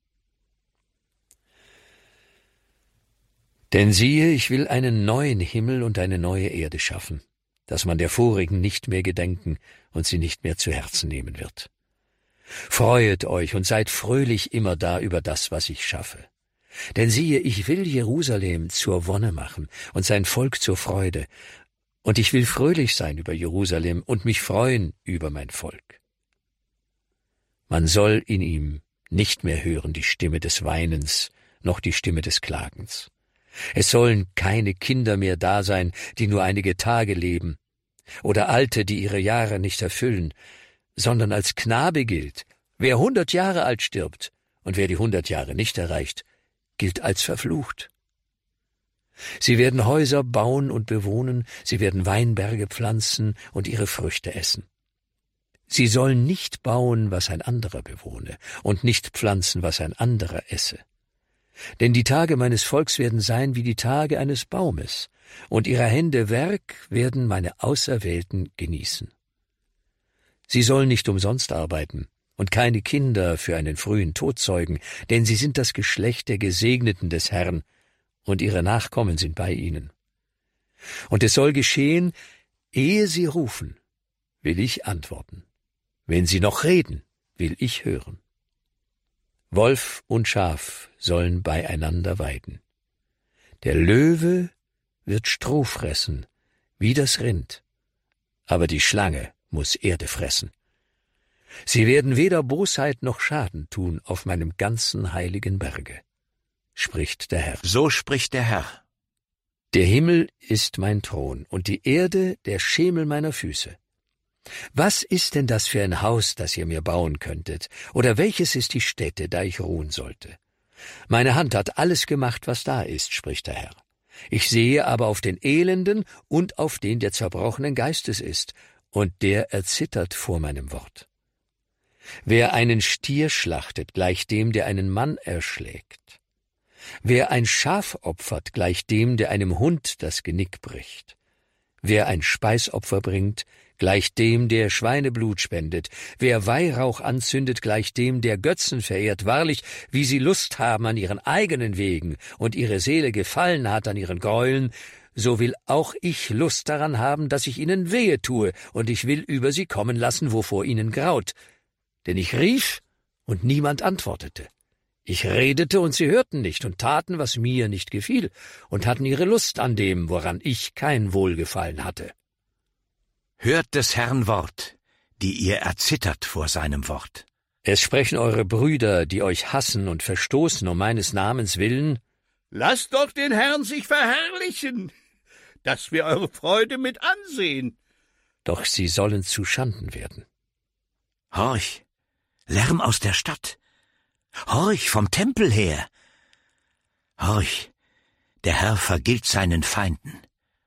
Denn siehe, ich will einen neuen Himmel und eine neue Erde schaffen, dass man der vorigen nicht mehr gedenken und sie nicht mehr zu Herzen nehmen wird. Freuet euch und seid fröhlich immerdar über das, was ich schaffe. Denn siehe, ich will Jerusalem zur Wonne machen und sein Volk zur Freude, und ich will fröhlich sein über Jerusalem und mich freuen über mein Volk. Man soll in ihm nicht mehr hören die Stimme des Weinens, noch die Stimme des Klagens. Es sollen keine Kinder mehr da sein, die nur einige Tage leben, oder Alte, die ihre Jahre nicht erfüllen, sondern als Knabe gilt, wer 100 Jahre alt stirbt, und wer die 100 Jahre nicht erreicht, gilt als verflucht. Sie werden Häuser bauen und bewohnen, sie werden Weinberge pflanzen und ihre Früchte essen. Sie sollen nicht bauen, was ein anderer bewohne, und nicht pflanzen, was ein anderer esse. Denn die Tage meines Volks werden sein wie die Tage eines Baumes, und ihrer Hände Werk werden meine Auserwählten genießen. Sie sollen nicht umsonst arbeiten und keine Kinder für einen frühen Tod zeugen, denn sie sind das Geschlecht der Gesegneten des Herrn, und ihre Nachkommen sind bei ihnen. Und es soll geschehen, ehe sie rufen, will ich antworten. Wenn sie noch reden, will ich hören. Wolf und Schaf sollen beieinander weiden. Der Löwe wird Stroh fressen, wie das Rind, aber die Schlange muss Erde fressen. Sie werden weder Bosheit noch Schaden tun auf meinem ganzen heiligen Berge, spricht der Herr. So spricht der Herr. Der Himmel ist mein Thron und die Erde der Schemel meiner Füße. Was ist denn das für ein Haus, das ihr mir bauen könntet, oder welches ist die Stätte, da ich ruhen sollte? Meine Hand hat alles gemacht, was da ist, spricht der Herr. Ich sehe aber auf den Elenden und auf den, der zerbrochenen Geistes ist, und der erzittert vor meinem Wort. Wer einen Stier schlachtet, gleich dem, der einen Mann erschlägt. Wer ein Schaf opfert, gleich dem, der einem Hund das Genick bricht. Wer ein Speisopfer bringt, gleich dem, der Schweineblut spendet. Wer Weihrauch anzündet, gleich dem, der Götzen verehrt. Wahrlich, wie sie Lust haben an ihren eigenen Wegen und ihre Seele gefallen hat an ihren Gräueln, so will auch ich Lust daran haben, dass ich ihnen wehe tue, und ich will über sie kommen lassen, wovor ihnen graut. Denn ich rief, und niemand antwortete. Ich redete, und sie hörten nicht und taten, was mir nicht gefiel, und hatten ihre Lust an dem, woran ich kein Wohlgefallen hatte. Hört des Herrn Wort, die ihr erzittert vor seinem Wort. Es sprechen eure Brüder, die euch hassen und verstoßen um meines Namens willen. Lasst doch den Herrn sich verherrlichen, dass wir eure Freude mit ansehen. Doch sie sollen zu Schanden werden. Horch, Lärm aus der Stadt. Horch, vom Tempel her. Horch, der Herr vergilt seinen Feinden.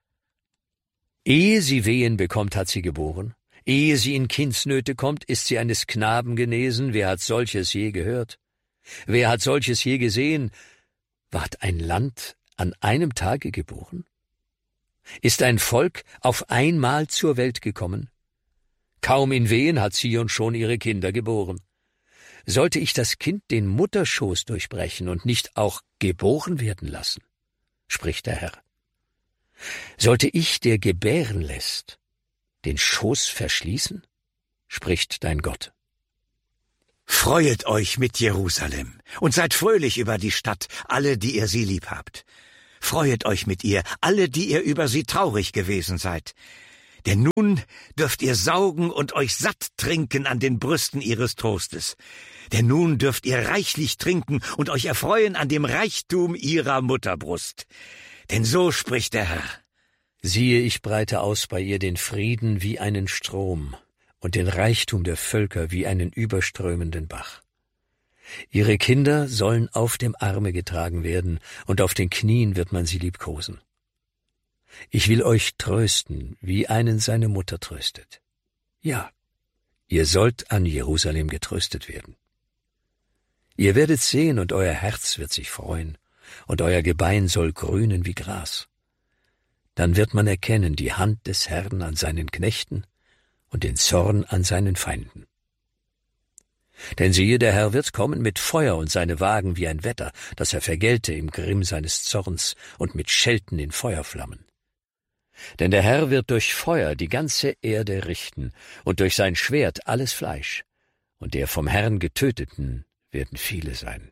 Ehe sie Wehen bekommt, hat sie geboren. Ehe sie in Kindsnöte kommt, ist sie eines Knaben genesen. Wer hat solches je gehört? Wer hat solches je gesehen? Ward ein Land an einem Tage geboren? Ist ein Volk auf einmal zur Welt gekommen? Kaum in Wehen hat Zion schon ihre Kinder geboren. Sollte ich das Kind den Mutterschoß durchbrechen und nicht auch geboren werden lassen? Spricht der Herr. Sollte ich, der gebären lässt, den Schoß verschließen? Spricht dein Gott. Freuet euch mit Jerusalem und seid fröhlich über die Stadt, alle, die ihr sie lieb habt. Freuet euch mit ihr, alle, die ihr über sie traurig gewesen seid. Denn nun dürft ihr saugen und euch satt trinken an den Brüsten ihres Trostes. Denn nun dürft ihr reichlich trinken und euch erfreuen an dem Reichtum ihrer Mutterbrust. Denn so spricht der Herr. Siehe, ich breite aus bei ihr den Frieden wie einen Strom und den Reichtum der Völker wie einen überströmenden Bach. Ihre Kinder sollen auf dem Arme getragen werden, und auf den Knien wird man sie liebkosen. Ich will euch trösten, wie einen seine Mutter tröstet. Ja, ihr sollt an Jerusalem getröstet werden. Ihr werdet sehen, und euer Herz wird sich freuen, und euer Gebein soll grünen wie Gras. Dann wird man erkennen die Hand des Herrn an seinen Knechten und den Zorn an seinen Feinden. Denn siehe, der Herr wird kommen mit Feuer und seine Wagen wie ein Wetter, dass er vergelte im Grimm seines Zorns und mit Schelten in Feuerflammen. Denn der Herr wird durch Feuer die ganze Erde richten und durch sein Schwert alles Fleisch, und der vom Herrn Getöteten werden viele sein.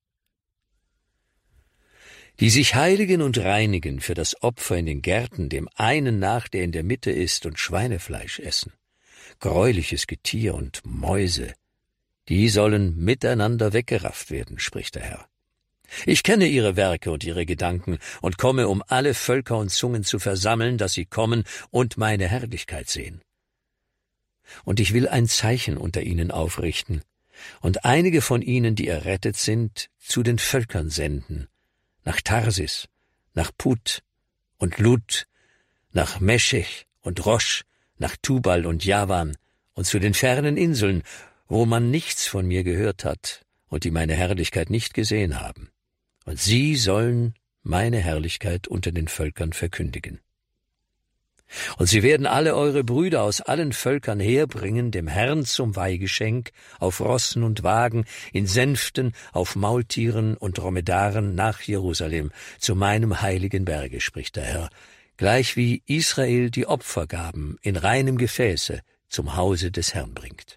Die sich heiligen und reinigen für das Opfer in den Gärten, dem einen nach, der in der Mitte ist, und Schweinefleisch essen, greuliches Getier und Mäuse, die sollen miteinander weggerafft werden, spricht der Herr. Ich kenne ihre Werke und ihre Gedanken und komme, um alle Völker und Zungen zu versammeln, dass sie kommen und meine Herrlichkeit sehen. Und ich will ein Zeichen unter ihnen aufrichten und einige von ihnen, die errettet sind, zu den Völkern senden, nach Tarsis, nach Put und Lud, nach Meschech und Rosch, nach Tubal und Javan und zu den fernen Inseln, wo man nichts von mir gehört hat und die meine Herrlichkeit nicht gesehen haben. Und sie sollen meine Herrlichkeit unter den Völkern verkündigen. Und sie werden alle eure Brüder aus allen Völkern herbringen, dem Herrn zum Weihgeschenk, auf Rossen und Wagen, in Sänften, auf Maultieren und Dromedaren nach Jerusalem, zu meinem heiligen Berge, spricht der Herr, gleich wie Israel die Opfergaben in reinem Gefäße zum Hause des Herrn bringt.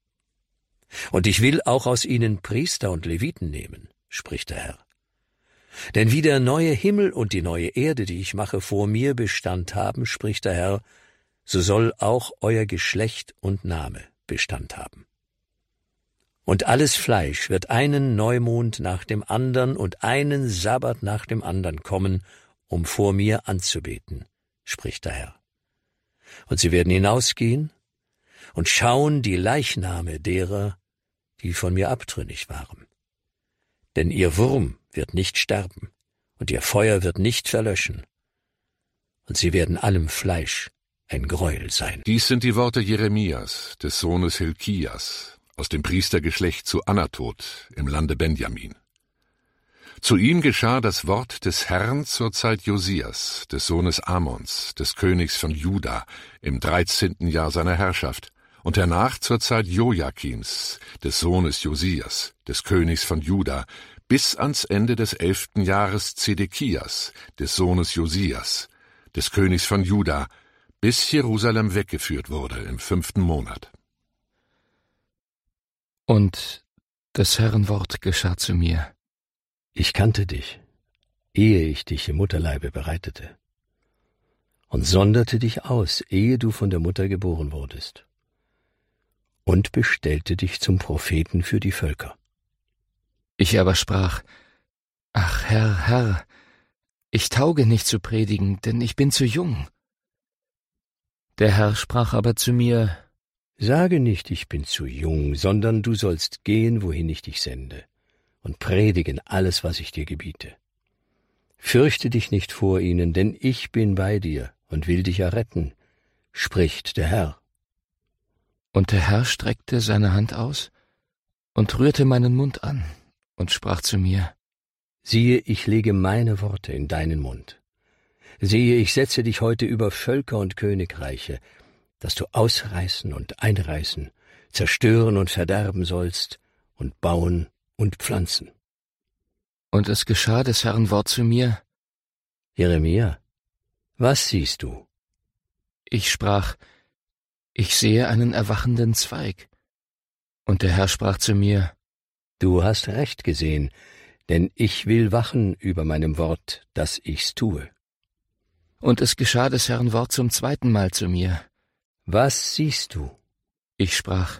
Und ich will auch aus ihnen Priester und Leviten nehmen, spricht der Herr. Denn wie der neue Himmel und die neue Erde, die ich mache, vor mir Bestand haben, spricht der Herr, so soll auch euer Geschlecht und Name Bestand haben. Und alles Fleisch wird einen Neumond nach dem andern und einen Sabbat nach dem andern kommen, um vor mir anzubeten, spricht der Herr. Und sie werden hinausgehen und schauen die Leichname derer, die von mir abtrünnig waren. Denn ihr Wurm wird nicht sterben, und ihr Feuer wird nicht verlöschen, und sie werden allem Fleisch ein Greuel sein. Dies sind die Worte Jeremias, des Sohnes Hilkias, aus dem Priestergeschlecht zu Anatot im Lande Benjamin. Zu ihm geschah das Wort des Herrn zur Zeit Josias, des Sohnes Amons, des Königs von Juda, im 13. Jahr seiner Herrschaft, und hernach zur Zeit Joachims, des Sohnes Josias, des Königs von Juda, bis ans Ende des 11. Jahres Zedekias, des Sohnes Josias, des Königs von Juda, bis Jerusalem weggeführt wurde im 5. Monat. Und des Herrn Wort geschah zu mir. Ich kannte dich, ehe ich dich im Mutterleibe bereitete, und sonderte dich aus, ehe du von der Mutter geboren wurdest, und bestellte dich zum Propheten für die Völker. Ich aber sprach, »Ach, Herr, Herr, ich tauge nicht zu predigen, denn ich bin zu jung.« Der Herr sprach aber zu mir, »Sage nicht, ich bin zu jung, sondern du sollst gehen, wohin ich dich sende, und predigen alles, was ich dir gebiete. Fürchte dich nicht vor ihnen, denn ich bin bei dir und will dich erretten, spricht der Herr.« Und der Herr streckte seine Hand aus und rührte meinen Mund an und sprach zu mir, »Siehe, ich lege meine Worte in deinen Mund. Siehe, ich setze dich heute über Völker und Königreiche, dass du ausreißen und einreißen, zerstören und verderben sollst und bauen und pflanzen. Und es geschah des Herrn Wort zu mir. Jeremia, was siehst du? Ich sprach, ich sehe einen erwachenden Zweig. Und der Herr sprach zu mir, Du hast recht gesehen, denn ich will wachen über meinem Wort, dass ich's tue. Und es geschah des Herrn Wort zum zweiten Mal zu mir. Was siehst du? Ich sprach,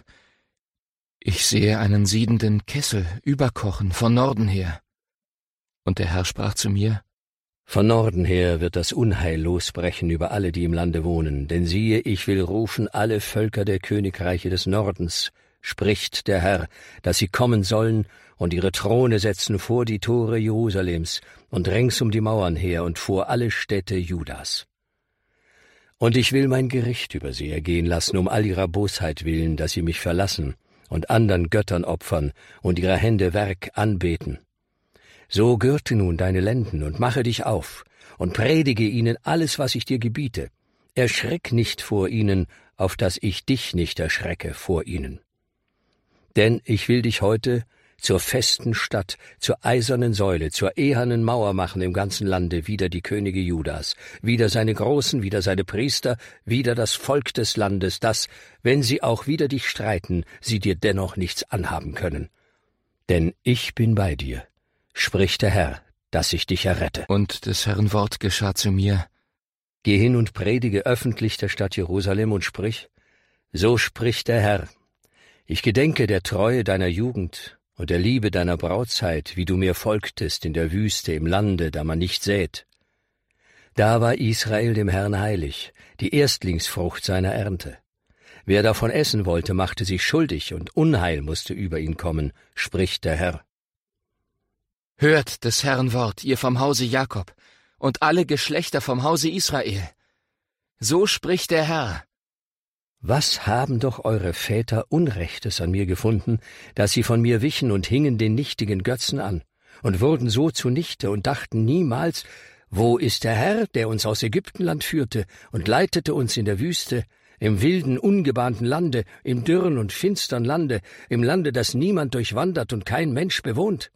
ich sehe einen siedenden Kessel überkochen von Norden her. Und der Herr sprach zu mir, Von Norden her wird das Unheil losbrechen über alle, die im Lande wohnen, denn siehe, ich will rufen alle Völker der Königreiche des Nordens, spricht der Herr, dass sie kommen sollen und ihre Throne setzen vor die Tore Jerusalems und rings um die Mauern her und vor alle Städte Judas. Und ich will mein Gericht über sie ergehen lassen, um all ihrer Bosheit willen, dass sie mich verlassen und andern Göttern opfern und ihrer Hände Werk anbeten. So gürte nun deine Lenden und mache dich auf und predige ihnen alles, was ich dir gebiete. Erschrick nicht vor ihnen, auf dass ich dich nicht erschrecke vor ihnen. Denn ich will dich heute zur festen Stadt, zur eisernen Säule, zur ehernen Mauer machen im ganzen Lande, wider die Könige Judas, wider seine Großen, wider seine Priester, wider das Volk des Landes, dass, wenn sie auch wider dich streiten, sie dir dennoch nichts anhaben können. Denn ich bin bei dir, spricht der Herr, dass ich dich errette. Und des Herrn Wort geschah zu mir. Geh hin und predige öffentlich der Stadt Jerusalem und sprich, so spricht der Herr, ich gedenke der Treue deiner Jugend und der Liebe deiner Brautzeit, wie du mir folgtest in der Wüste im Lande, da man nicht sät. Da war Israel dem Herrn heilig, die Erstlingsfrucht seiner Ernte. Wer davon essen wollte, machte sich schuldig, und Unheil musste über ihn kommen, spricht der Herr. Hört des Herrn Wort, ihr vom Hause Jakob, und alle Geschlechter vom Hause Israel. So spricht der Herr. Was haben doch eure Väter Unrechtes an mir gefunden, dass sie von mir wichen und hingen den nichtigen Götzen an und wurden so zunichte und dachten niemals, wo ist der Herr, der uns aus Ägyptenland führte und leitete uns in der Wüste, im wilden, ungebahnten Lande, im dürren und finstern Lande, im Lande, das niemand durchwandert und kein Mensch bewohnt?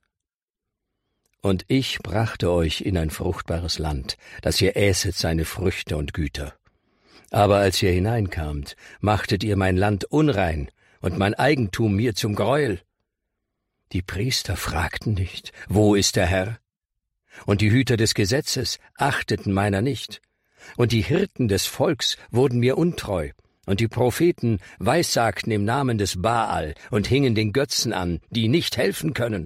Und ich brachte euch in ein fruchtbares Land, dass ihr äßet seine Früchte und Güter. Aber als ihr hineinkamt, machtet ihr mein Land unrein und mein Eigentum mir zum Greuel. Die Priester fragten nicht, wo ist der Herr? Und die Hüter des Gesetzes achteten meiner nicht. Und die Hirten des Volks wurden mir untreu. Und die Propheten weissagten im Namen des Baal und hingen den Götzen an, die nicht helfen können.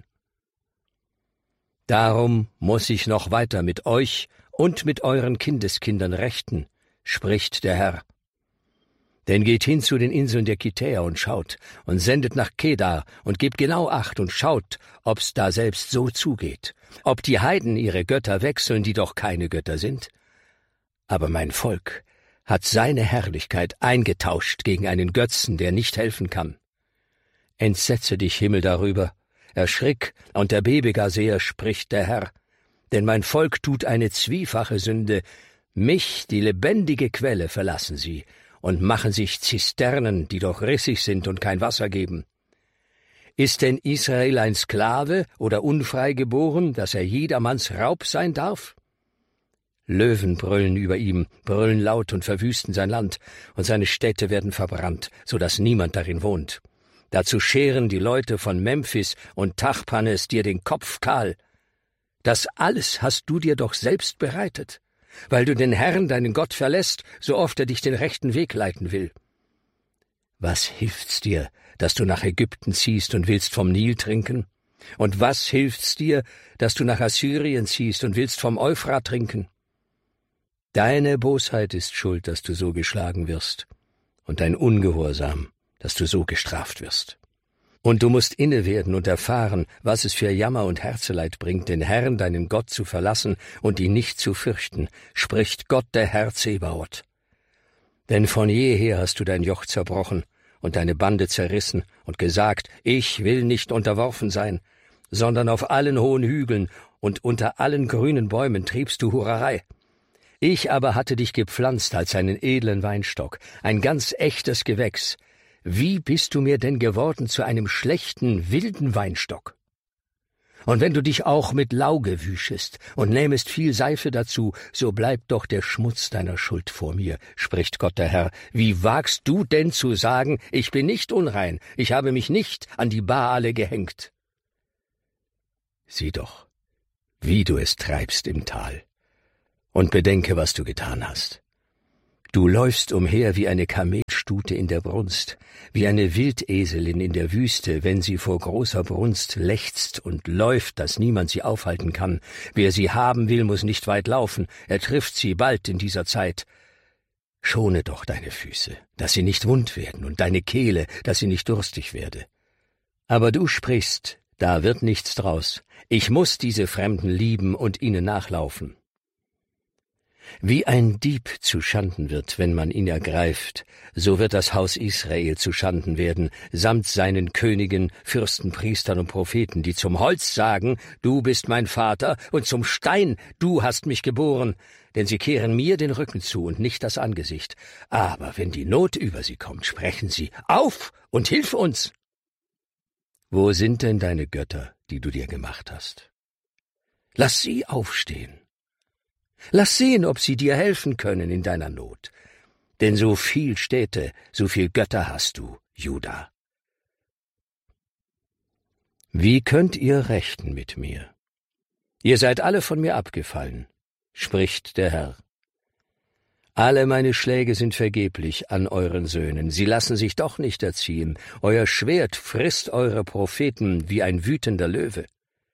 Darum muss ich noch weiter mit euch und mit euren Kindeskindern rechten, spricht der Herr. Denn geht hin zu den Inseln der Kitäer und schaut, und sendet nach Kedar und gebt genau Acht und schaut, ob's da selbst so zugeht, ob die Heiden ihre Götter wechseln, die doch keine Götter sind. Aber mein Volk hat seine Herrlichkeit eingetauscht gegen einen Götzen, der nicht helfen kann. Entsetze dich, Himmel, darüber, erschrick und erbebe gar sehr, spricht der Herr, denn mein Volk tut eine zwiefache Sünde, mich, die lebendige Quelle, verlassen sie und machen sich Zisternen, die doch rissig sind und kein Wasser geben. Ist denn Israel ein Sklave oder unfrei geboren, dass er jedermanns Raub sein darf? Löwen brüllen über ihm, brüllen laut und verwüsten sein Land, und seine Städte werden verbrannt, so dass niemand darin wohnt. Dazu scheren die Leute von Memphis und Tachpanes dir den Kopf kahl. Das alles hast du dir doch selbst bereitet, weil du den Herrn, deinen Gott, verlässt, so oft er dich den rechten Weg leiten will. Was hilft's dir, dass du nach Ägypten ziehst und willst vom Nil trinken? Und was hilft's dir, dass du nach Assyrien ziehst und willst vom Euphrat trinken? Deine Bosheit ist schuld, dass du so geschlagen wirst, und dein Ungehorsam, dass du so gestraft wirst. Und du musst inne werden und erfahren, was es für Jammer und Herzeleid bringt, den Herrn, deinen Gott, zu verlassen und ihn nicht zu fürchten, spricht Gott, der Herr Zebaoth. Denn von jeher hast du dein Joch zerbrochen und deine Bande zerrissen und gesagt, ich will nicht unterworfen sein, sondern auf allen hohen Hügeln und unter allen grünen Bäumen triebst du Hurerei. Ich aber hatte dich gepflanzt als einen edlen Weinstock, ein ganz echtes Gewächs, wie bist du mir denn geworden zu einem schlechten, wilden Weinstock? Und wenn du dich auch mit Lauge wüschest und nähmest viel Seife dazu, so bleibt doch der Schmutz deiner Schuld vor mir, spricht Gott der Herr. Wie wagst du denn zu sagen, ich bin nicht unrein, ich habe mich nicht an die Baale gehängt? Sieh doch, wie du es treibst im Tal, und bedenke, was du getan hast. Du läufst umher wie eine Kamelstute in der Brunst, wie eine Wildeselin in der Wüste, wenn sie vor großer Brunst lechzt und läuft, dass niemand sie aufhalten kann. Wer sie haben will, muss nicht weit laufen, er trifft sie bald in dieser Zeit. Schone doch deine Füße, dass sie nicht wund werden, und deine Kehle, dass sie nicht durstig werde. Aber du sprichst, da wird nichts draus. Ich muß diese Fremden lieben und ihnen nachlaufen. Wie ein Dieb zuschanden wird, wenn man ihn ergreift, so wird das Haus Israel zuschanden werden, samt seinen Königen, Fürsten, Priestern und Propheten, die zum Holz sagen, du bist mein Vater, und zum Stein, du hast mich geboren, denn sie kehren mir den Rücken zu und nicht das Angesicht. Aber wenn die Not über sie kommt, sprechen sie, auf und hilf uns! Wo sind denn deine Götter, die du dir gemacht hast? Lass sie aufstehen. Lass sehen, ob sie dir helfen können in deiner Not. Denn so viel Städte, so viel Götter hast du, Juda. Wie könnt ihr rechten mit mir? Ihr seid alle von mir abgefallen, spricht der Herr. Alle meine Schläge sind vergeblich an euren Söhnen, sie lassen sich doch nicht erziehen. Euer Schwert frisst eure Propheten wie ein wütender Löwe.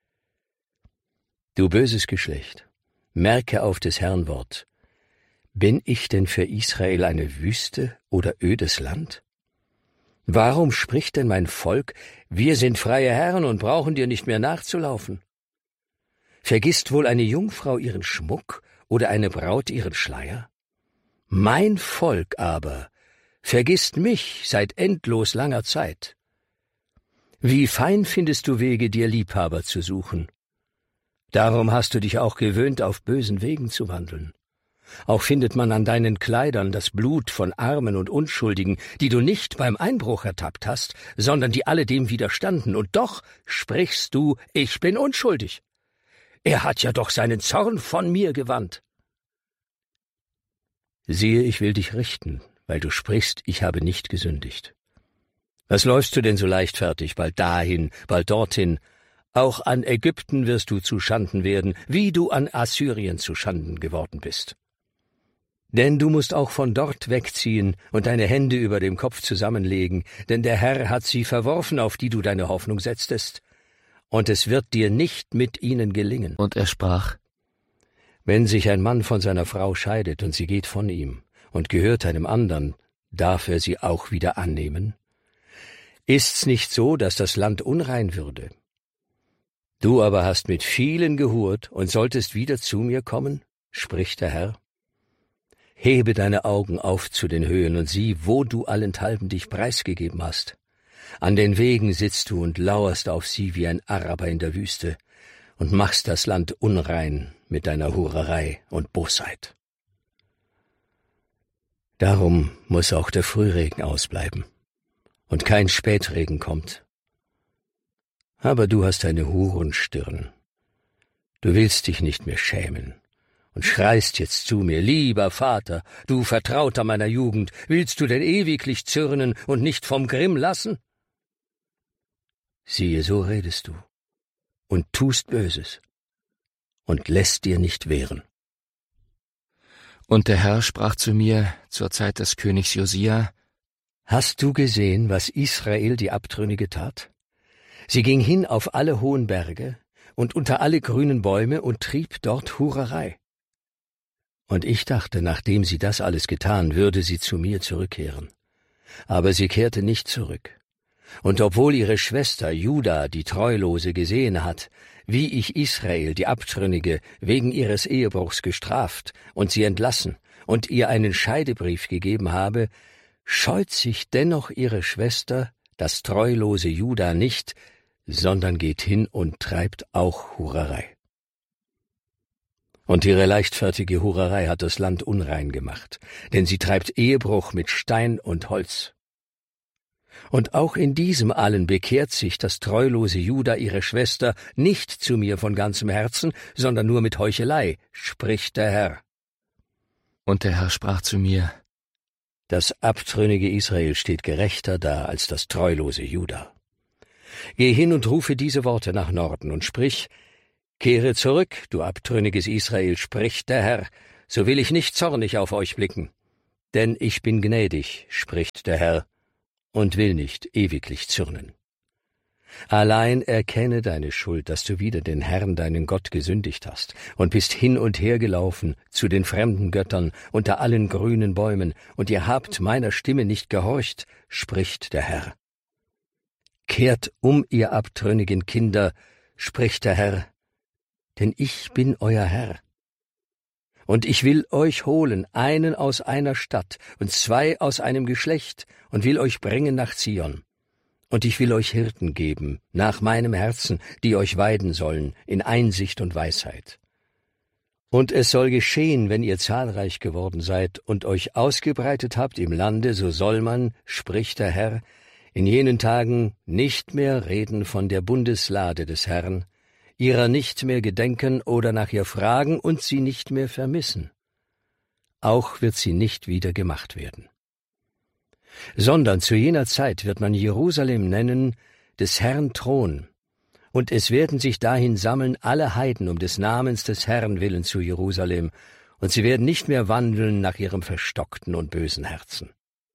Du böses Geschlecht, merke auf des Herrn Wort. Bin ich denn für Israel eine Wüste oder ödes Land? Warum spricht denn mein Volk, wir sind freie Herren und brauchen dir nicht mehr nachzulaufen? Vergisst wohl eine Jungfrau ihren Schmuck oder eine Braut ihren Schleier? Mein Volk aber vergisst mich seit endlos langer Zeit. Wie fein findest du Wege, dir Liebhaber zu suchen. Darum hast du dich auch gewöhnt, auf bösen Wegen zu wandeln. Auch findet man an deinen Kleidern das Blut von Armen und Unschuldigen, die du nicht beim Einbruch ertappt hast, sondern die alle dem widerstanden. Und doch sprichst du, ich bin unschuldig. Er hat ja doch seinen Zorn von mir gewandt. Siehe, ich will dich richten, weil du sprichst, ich habe nicht gesündigt. Was läufst du denn so leichtfertig, bald dahin, bald dorthin? Auch an Ägypten wirst du zuschanden werden, wie du an Assyrien zuschanden geworden bist. Denn du musst auch von dort wegziehen und deine Hände über dem Kopf zusammenlegen, denn der Herr hat sie verworfen, auf die du deine Hoffnung setztest, und es wird dir nicht mit ihnen gelingen. Und er sprach, wenn sich ein Mann von seiner Frau scheidet und sie geht von ihm und gehört einem anderen, darf er sie auch wieder annehmen? Ist's nicht so, dass das Land unrein würde? Du aber hast mit vielen gehurt und solltest wieder zu mir kommen, spricht der Herr. Hebe deine Augen auf zu den Höhen und sieh, wo du allenthalben dich preisgegeben hast. An den Wegen sitzt du und lauerst auf sie wie ein Araber in der Wüste und machst das Land unrein mit deiner Hurerei und Bosheit. Darum muss auch der Frühregen ausbleiben und kein Spätregen kommt. Aber du hast eine Hurenstirn. Du willst dich nicht mehr schämen und schreist jetzt zu mir, lieber Vater, du Vertrauter meiner Jugend, willst du denn ewiglich zürnen und nicht vom Grimm lassen? Siehe, so redest du und tust Böses und lässt dir nicht wehren. Und der Herr sprach zu mir zur Zeit des Königs Josia, Hast du gesehen, was Israel die Abtrünnige tat? Sie ging hin auf alle hohen Berge und unter alle grünen Bäume und trieb dort Hurerei. Und ich dachte, nachdem sie das alles getan, würde sie zu mir zurückkehren. Aber sie kehrte nicht zurück. Und obwohl ihre Schwester Juda, die Treulose, gesehen hat, wie ich Israel, die Abtrünnige, wegen ihres Ehebruchs gestraft und sie entlassen und ihr einen Scheidebrief gegeben habe, scheut sich dennoch ihre Schwester, das treulose Juda, nicht, sondern geht hin und treibt auch Hurerei. Und ihre leichtfertige Hurerei hat das Land unrein gemacht, denn sie treibt Ehebruch mit Stein und Holz. Und auch in diesem allen bekehrt sich das treulose Juda, ihre Schwester, nicht zu mir von ganzem Herzen, sondern nur mit Heuchelei, spricht der Herr. Und der Herr sprach zu mir: Das abtrünnige Israel steht gerechter da als das treulose Juda. Geh hin und rufe diese Worte nach Norden und sprich: Kehre zurück, du abtrünniges Israel, spricht der Herr, so will ich nicht zornig auf euch blicken. Denn ich bin gnädig, spricht der Herr, und will nicht ewiglich zürnen. Allein erkenne deine Schuld, dass du wider den Herrn, deinen Gott, gesündigt hast und bist hin und her gelaufen zu den fremden Göttern unter allen grünen Bäumen, und ihr habt meiner Stimme nicht gehorcht, spricht der Herr. Kehrt um, ihr abtrünnigen Kinder, spricht der Herr, denn ich bin euer Herr. Und ich will euch holen, einen aus einer Stadt und zwei aus einem Geschlecht, und will euch bringen nach Zion. Und ich will euch Hirten geben, nach meinem Herzen, die euch weiden sollen, in Einsicht und Weisheit. Und es soll geschehen, wenn ihr zahlreich geworden seid und euch ausgebreitet habt im Lande, so soll man, spricht der Herr, in jenen Tagen nicht mehr reden von der Bundeslade des Herrn, ihrer nicht mehr gedenken oder nach ihr fragen und sie nicht mehr vermissen. Auch wird sie nicht wieder gemacht werden. Sondern zu jener Zeit wird man Jerusalem nennen, des Herrn Thron, und es werden sich dahin sammeln alle Heiden um des Namens des Herrn willen zu Jerusalem, und sie werden nicht mehr wandeln nach ihrem verstockten und bösen Herzen.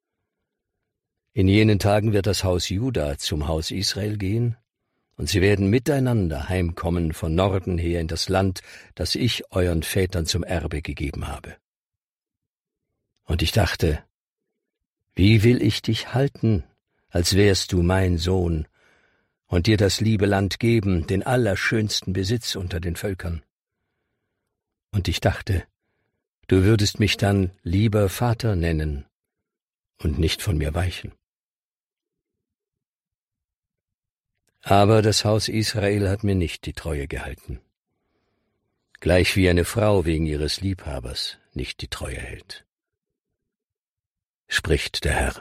In jenen Tagen wird das Haus Juda zum Haus Israel gehen, und sie werden miteinander heimkommen von Norden her in das Land, das ich euren Vätern zum Erbe gegeben habe. Und ich dachte, wie will ich dich halten, als wärst du mein Sohn, und dir das liebe Land geben, den allerschönsten Besitz unter den Völkern? Und ich dachte, du würdest mich dann lieber Vater nennen und nicht von mir weichen. Aber das Haus Israel hat mir nicht die Treue gehalten, gleich wie eine Frau wegen ihres Liebhabers nicht die Treue hält, spricht der Herr.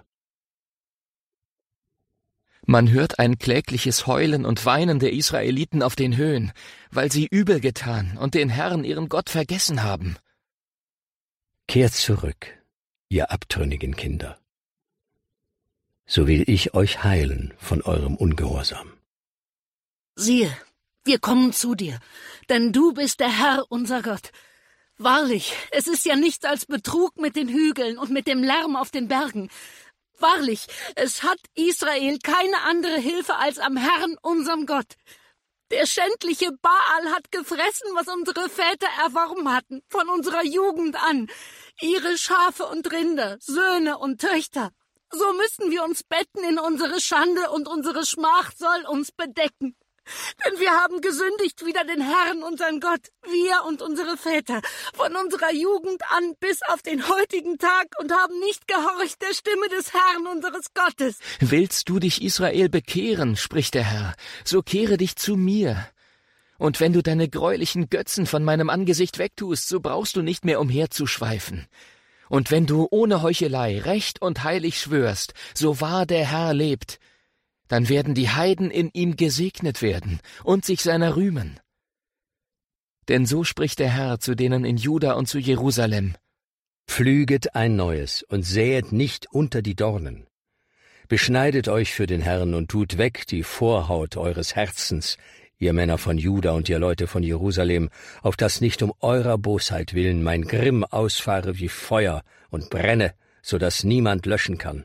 Man hört ein klägliches Heulen und Weinen der Israeliten auf den Höhen, weil sie übel getan und den Herrn, ihren Gott, vergessen haben. Kehrt zurück, ihr abtrünnigen Kinder, so will ich euch heilen von eurem Ungehorsam. Siehe, wir kommen zu dir, denn du bist der Herr, unser Gott. Wahrlich, es ist ja nichts als Betrug mit den Hügeln und mit dem Lärm auf den Bergen. Wahrlich, es hat Israel keine andere Hilfe als am Herrn, unserem Gott. Der schändliche Baal hat gefressen, was unsere Väter erworben hatten, von unserer Jugend an, ihre Schafe und Rinder, Söhne und Töchter. So müssen wir uns betten in unsere Schande, und unsere Schmach soll uns bedecken. Denn wir haben gesündigt wider den Herrn, unseren Gott, wir und unsere Väter, von unserer Jugend an bis auf den heutigen Tag, und haben nicht gehorcht der Stimme des Herrn, unseres Gottes. Willst du dich, Israel, bekehren, spricht der Herr, so kehre dich zu mir. Und wenn du deine greulichen Götzen von meinem Angesicht wegtust, so brauchst du nicht mehr umherzuschweifen. Und wenn du ohne Heuchelei recht und heilig schwörst, so wahr der Herr lebt, dann werden die Heiden in ihm gesegnet werden und sich seiner rühmen. Denn so spricht der Herr zu denen in Juda und zu Jerusalem: Pflüget ein neues und säet nicht unter die Dornen. Beschneidet euch für den Herrn und tut weg die Vorhaut eures Herzens, ihr Männer von Juda und ihr Leute von Jerusalem, auf dass nicht um eurer Bosheit willen mein Grimm ausfahre wie Feuer und brenne, so dass niemand löschen kann.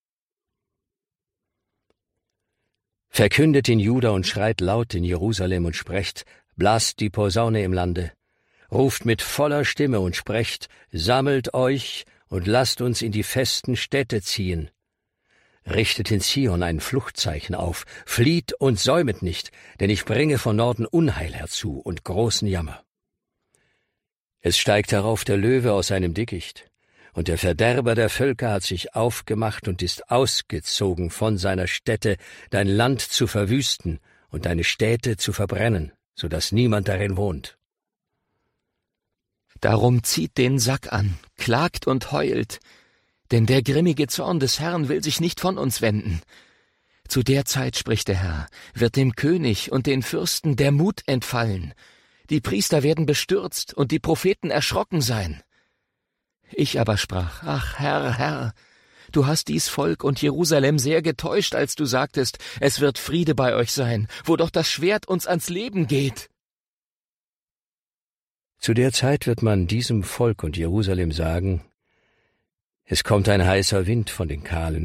Verkündet in Juda und schreit laut in Jerusalem und sprecht, blast die Posaune im Lande, ruft mit voller Stimme und sprecht, sammelt euch und lasst uns in die festen Städte ziehen. Richtet in Zion ein Fluchtzeichen auf, flieht und säumet nicht, denn ich bringe von Norden Unheil herzu und großen Jammer. Es steigt herauf der Löwe aus seinem Dickicht, und der Verderber der Völker hat sich aufgemacht und ist ausgezogen von seiner Stätte, dein Land zu verwüsten und deine Städte zu verbrennen, so dass niemand darin wohnt. Darum zieht den Sack an, klagt und heult, Denn der grimmige Zorn des Herrn will sich nicht von uns wenden. Zu der Zeit, spricht der Herr, wird dem König und den Fürsten der Mut entfallen. Die Priester werden bestürzt und die Propheten erschrocken sein. Ich aber sprach, ach Herr, Herr, du hast dies Volk und Jerusalem sehr getäuscht, als du sagtest, es wird Friede bei euch sein, wo doch das Schwert uns ans Leben geht. Zu der Zeit wird man diesem Volk und Jerusalem sagen, es kommt ein heißer Wind von den kahlen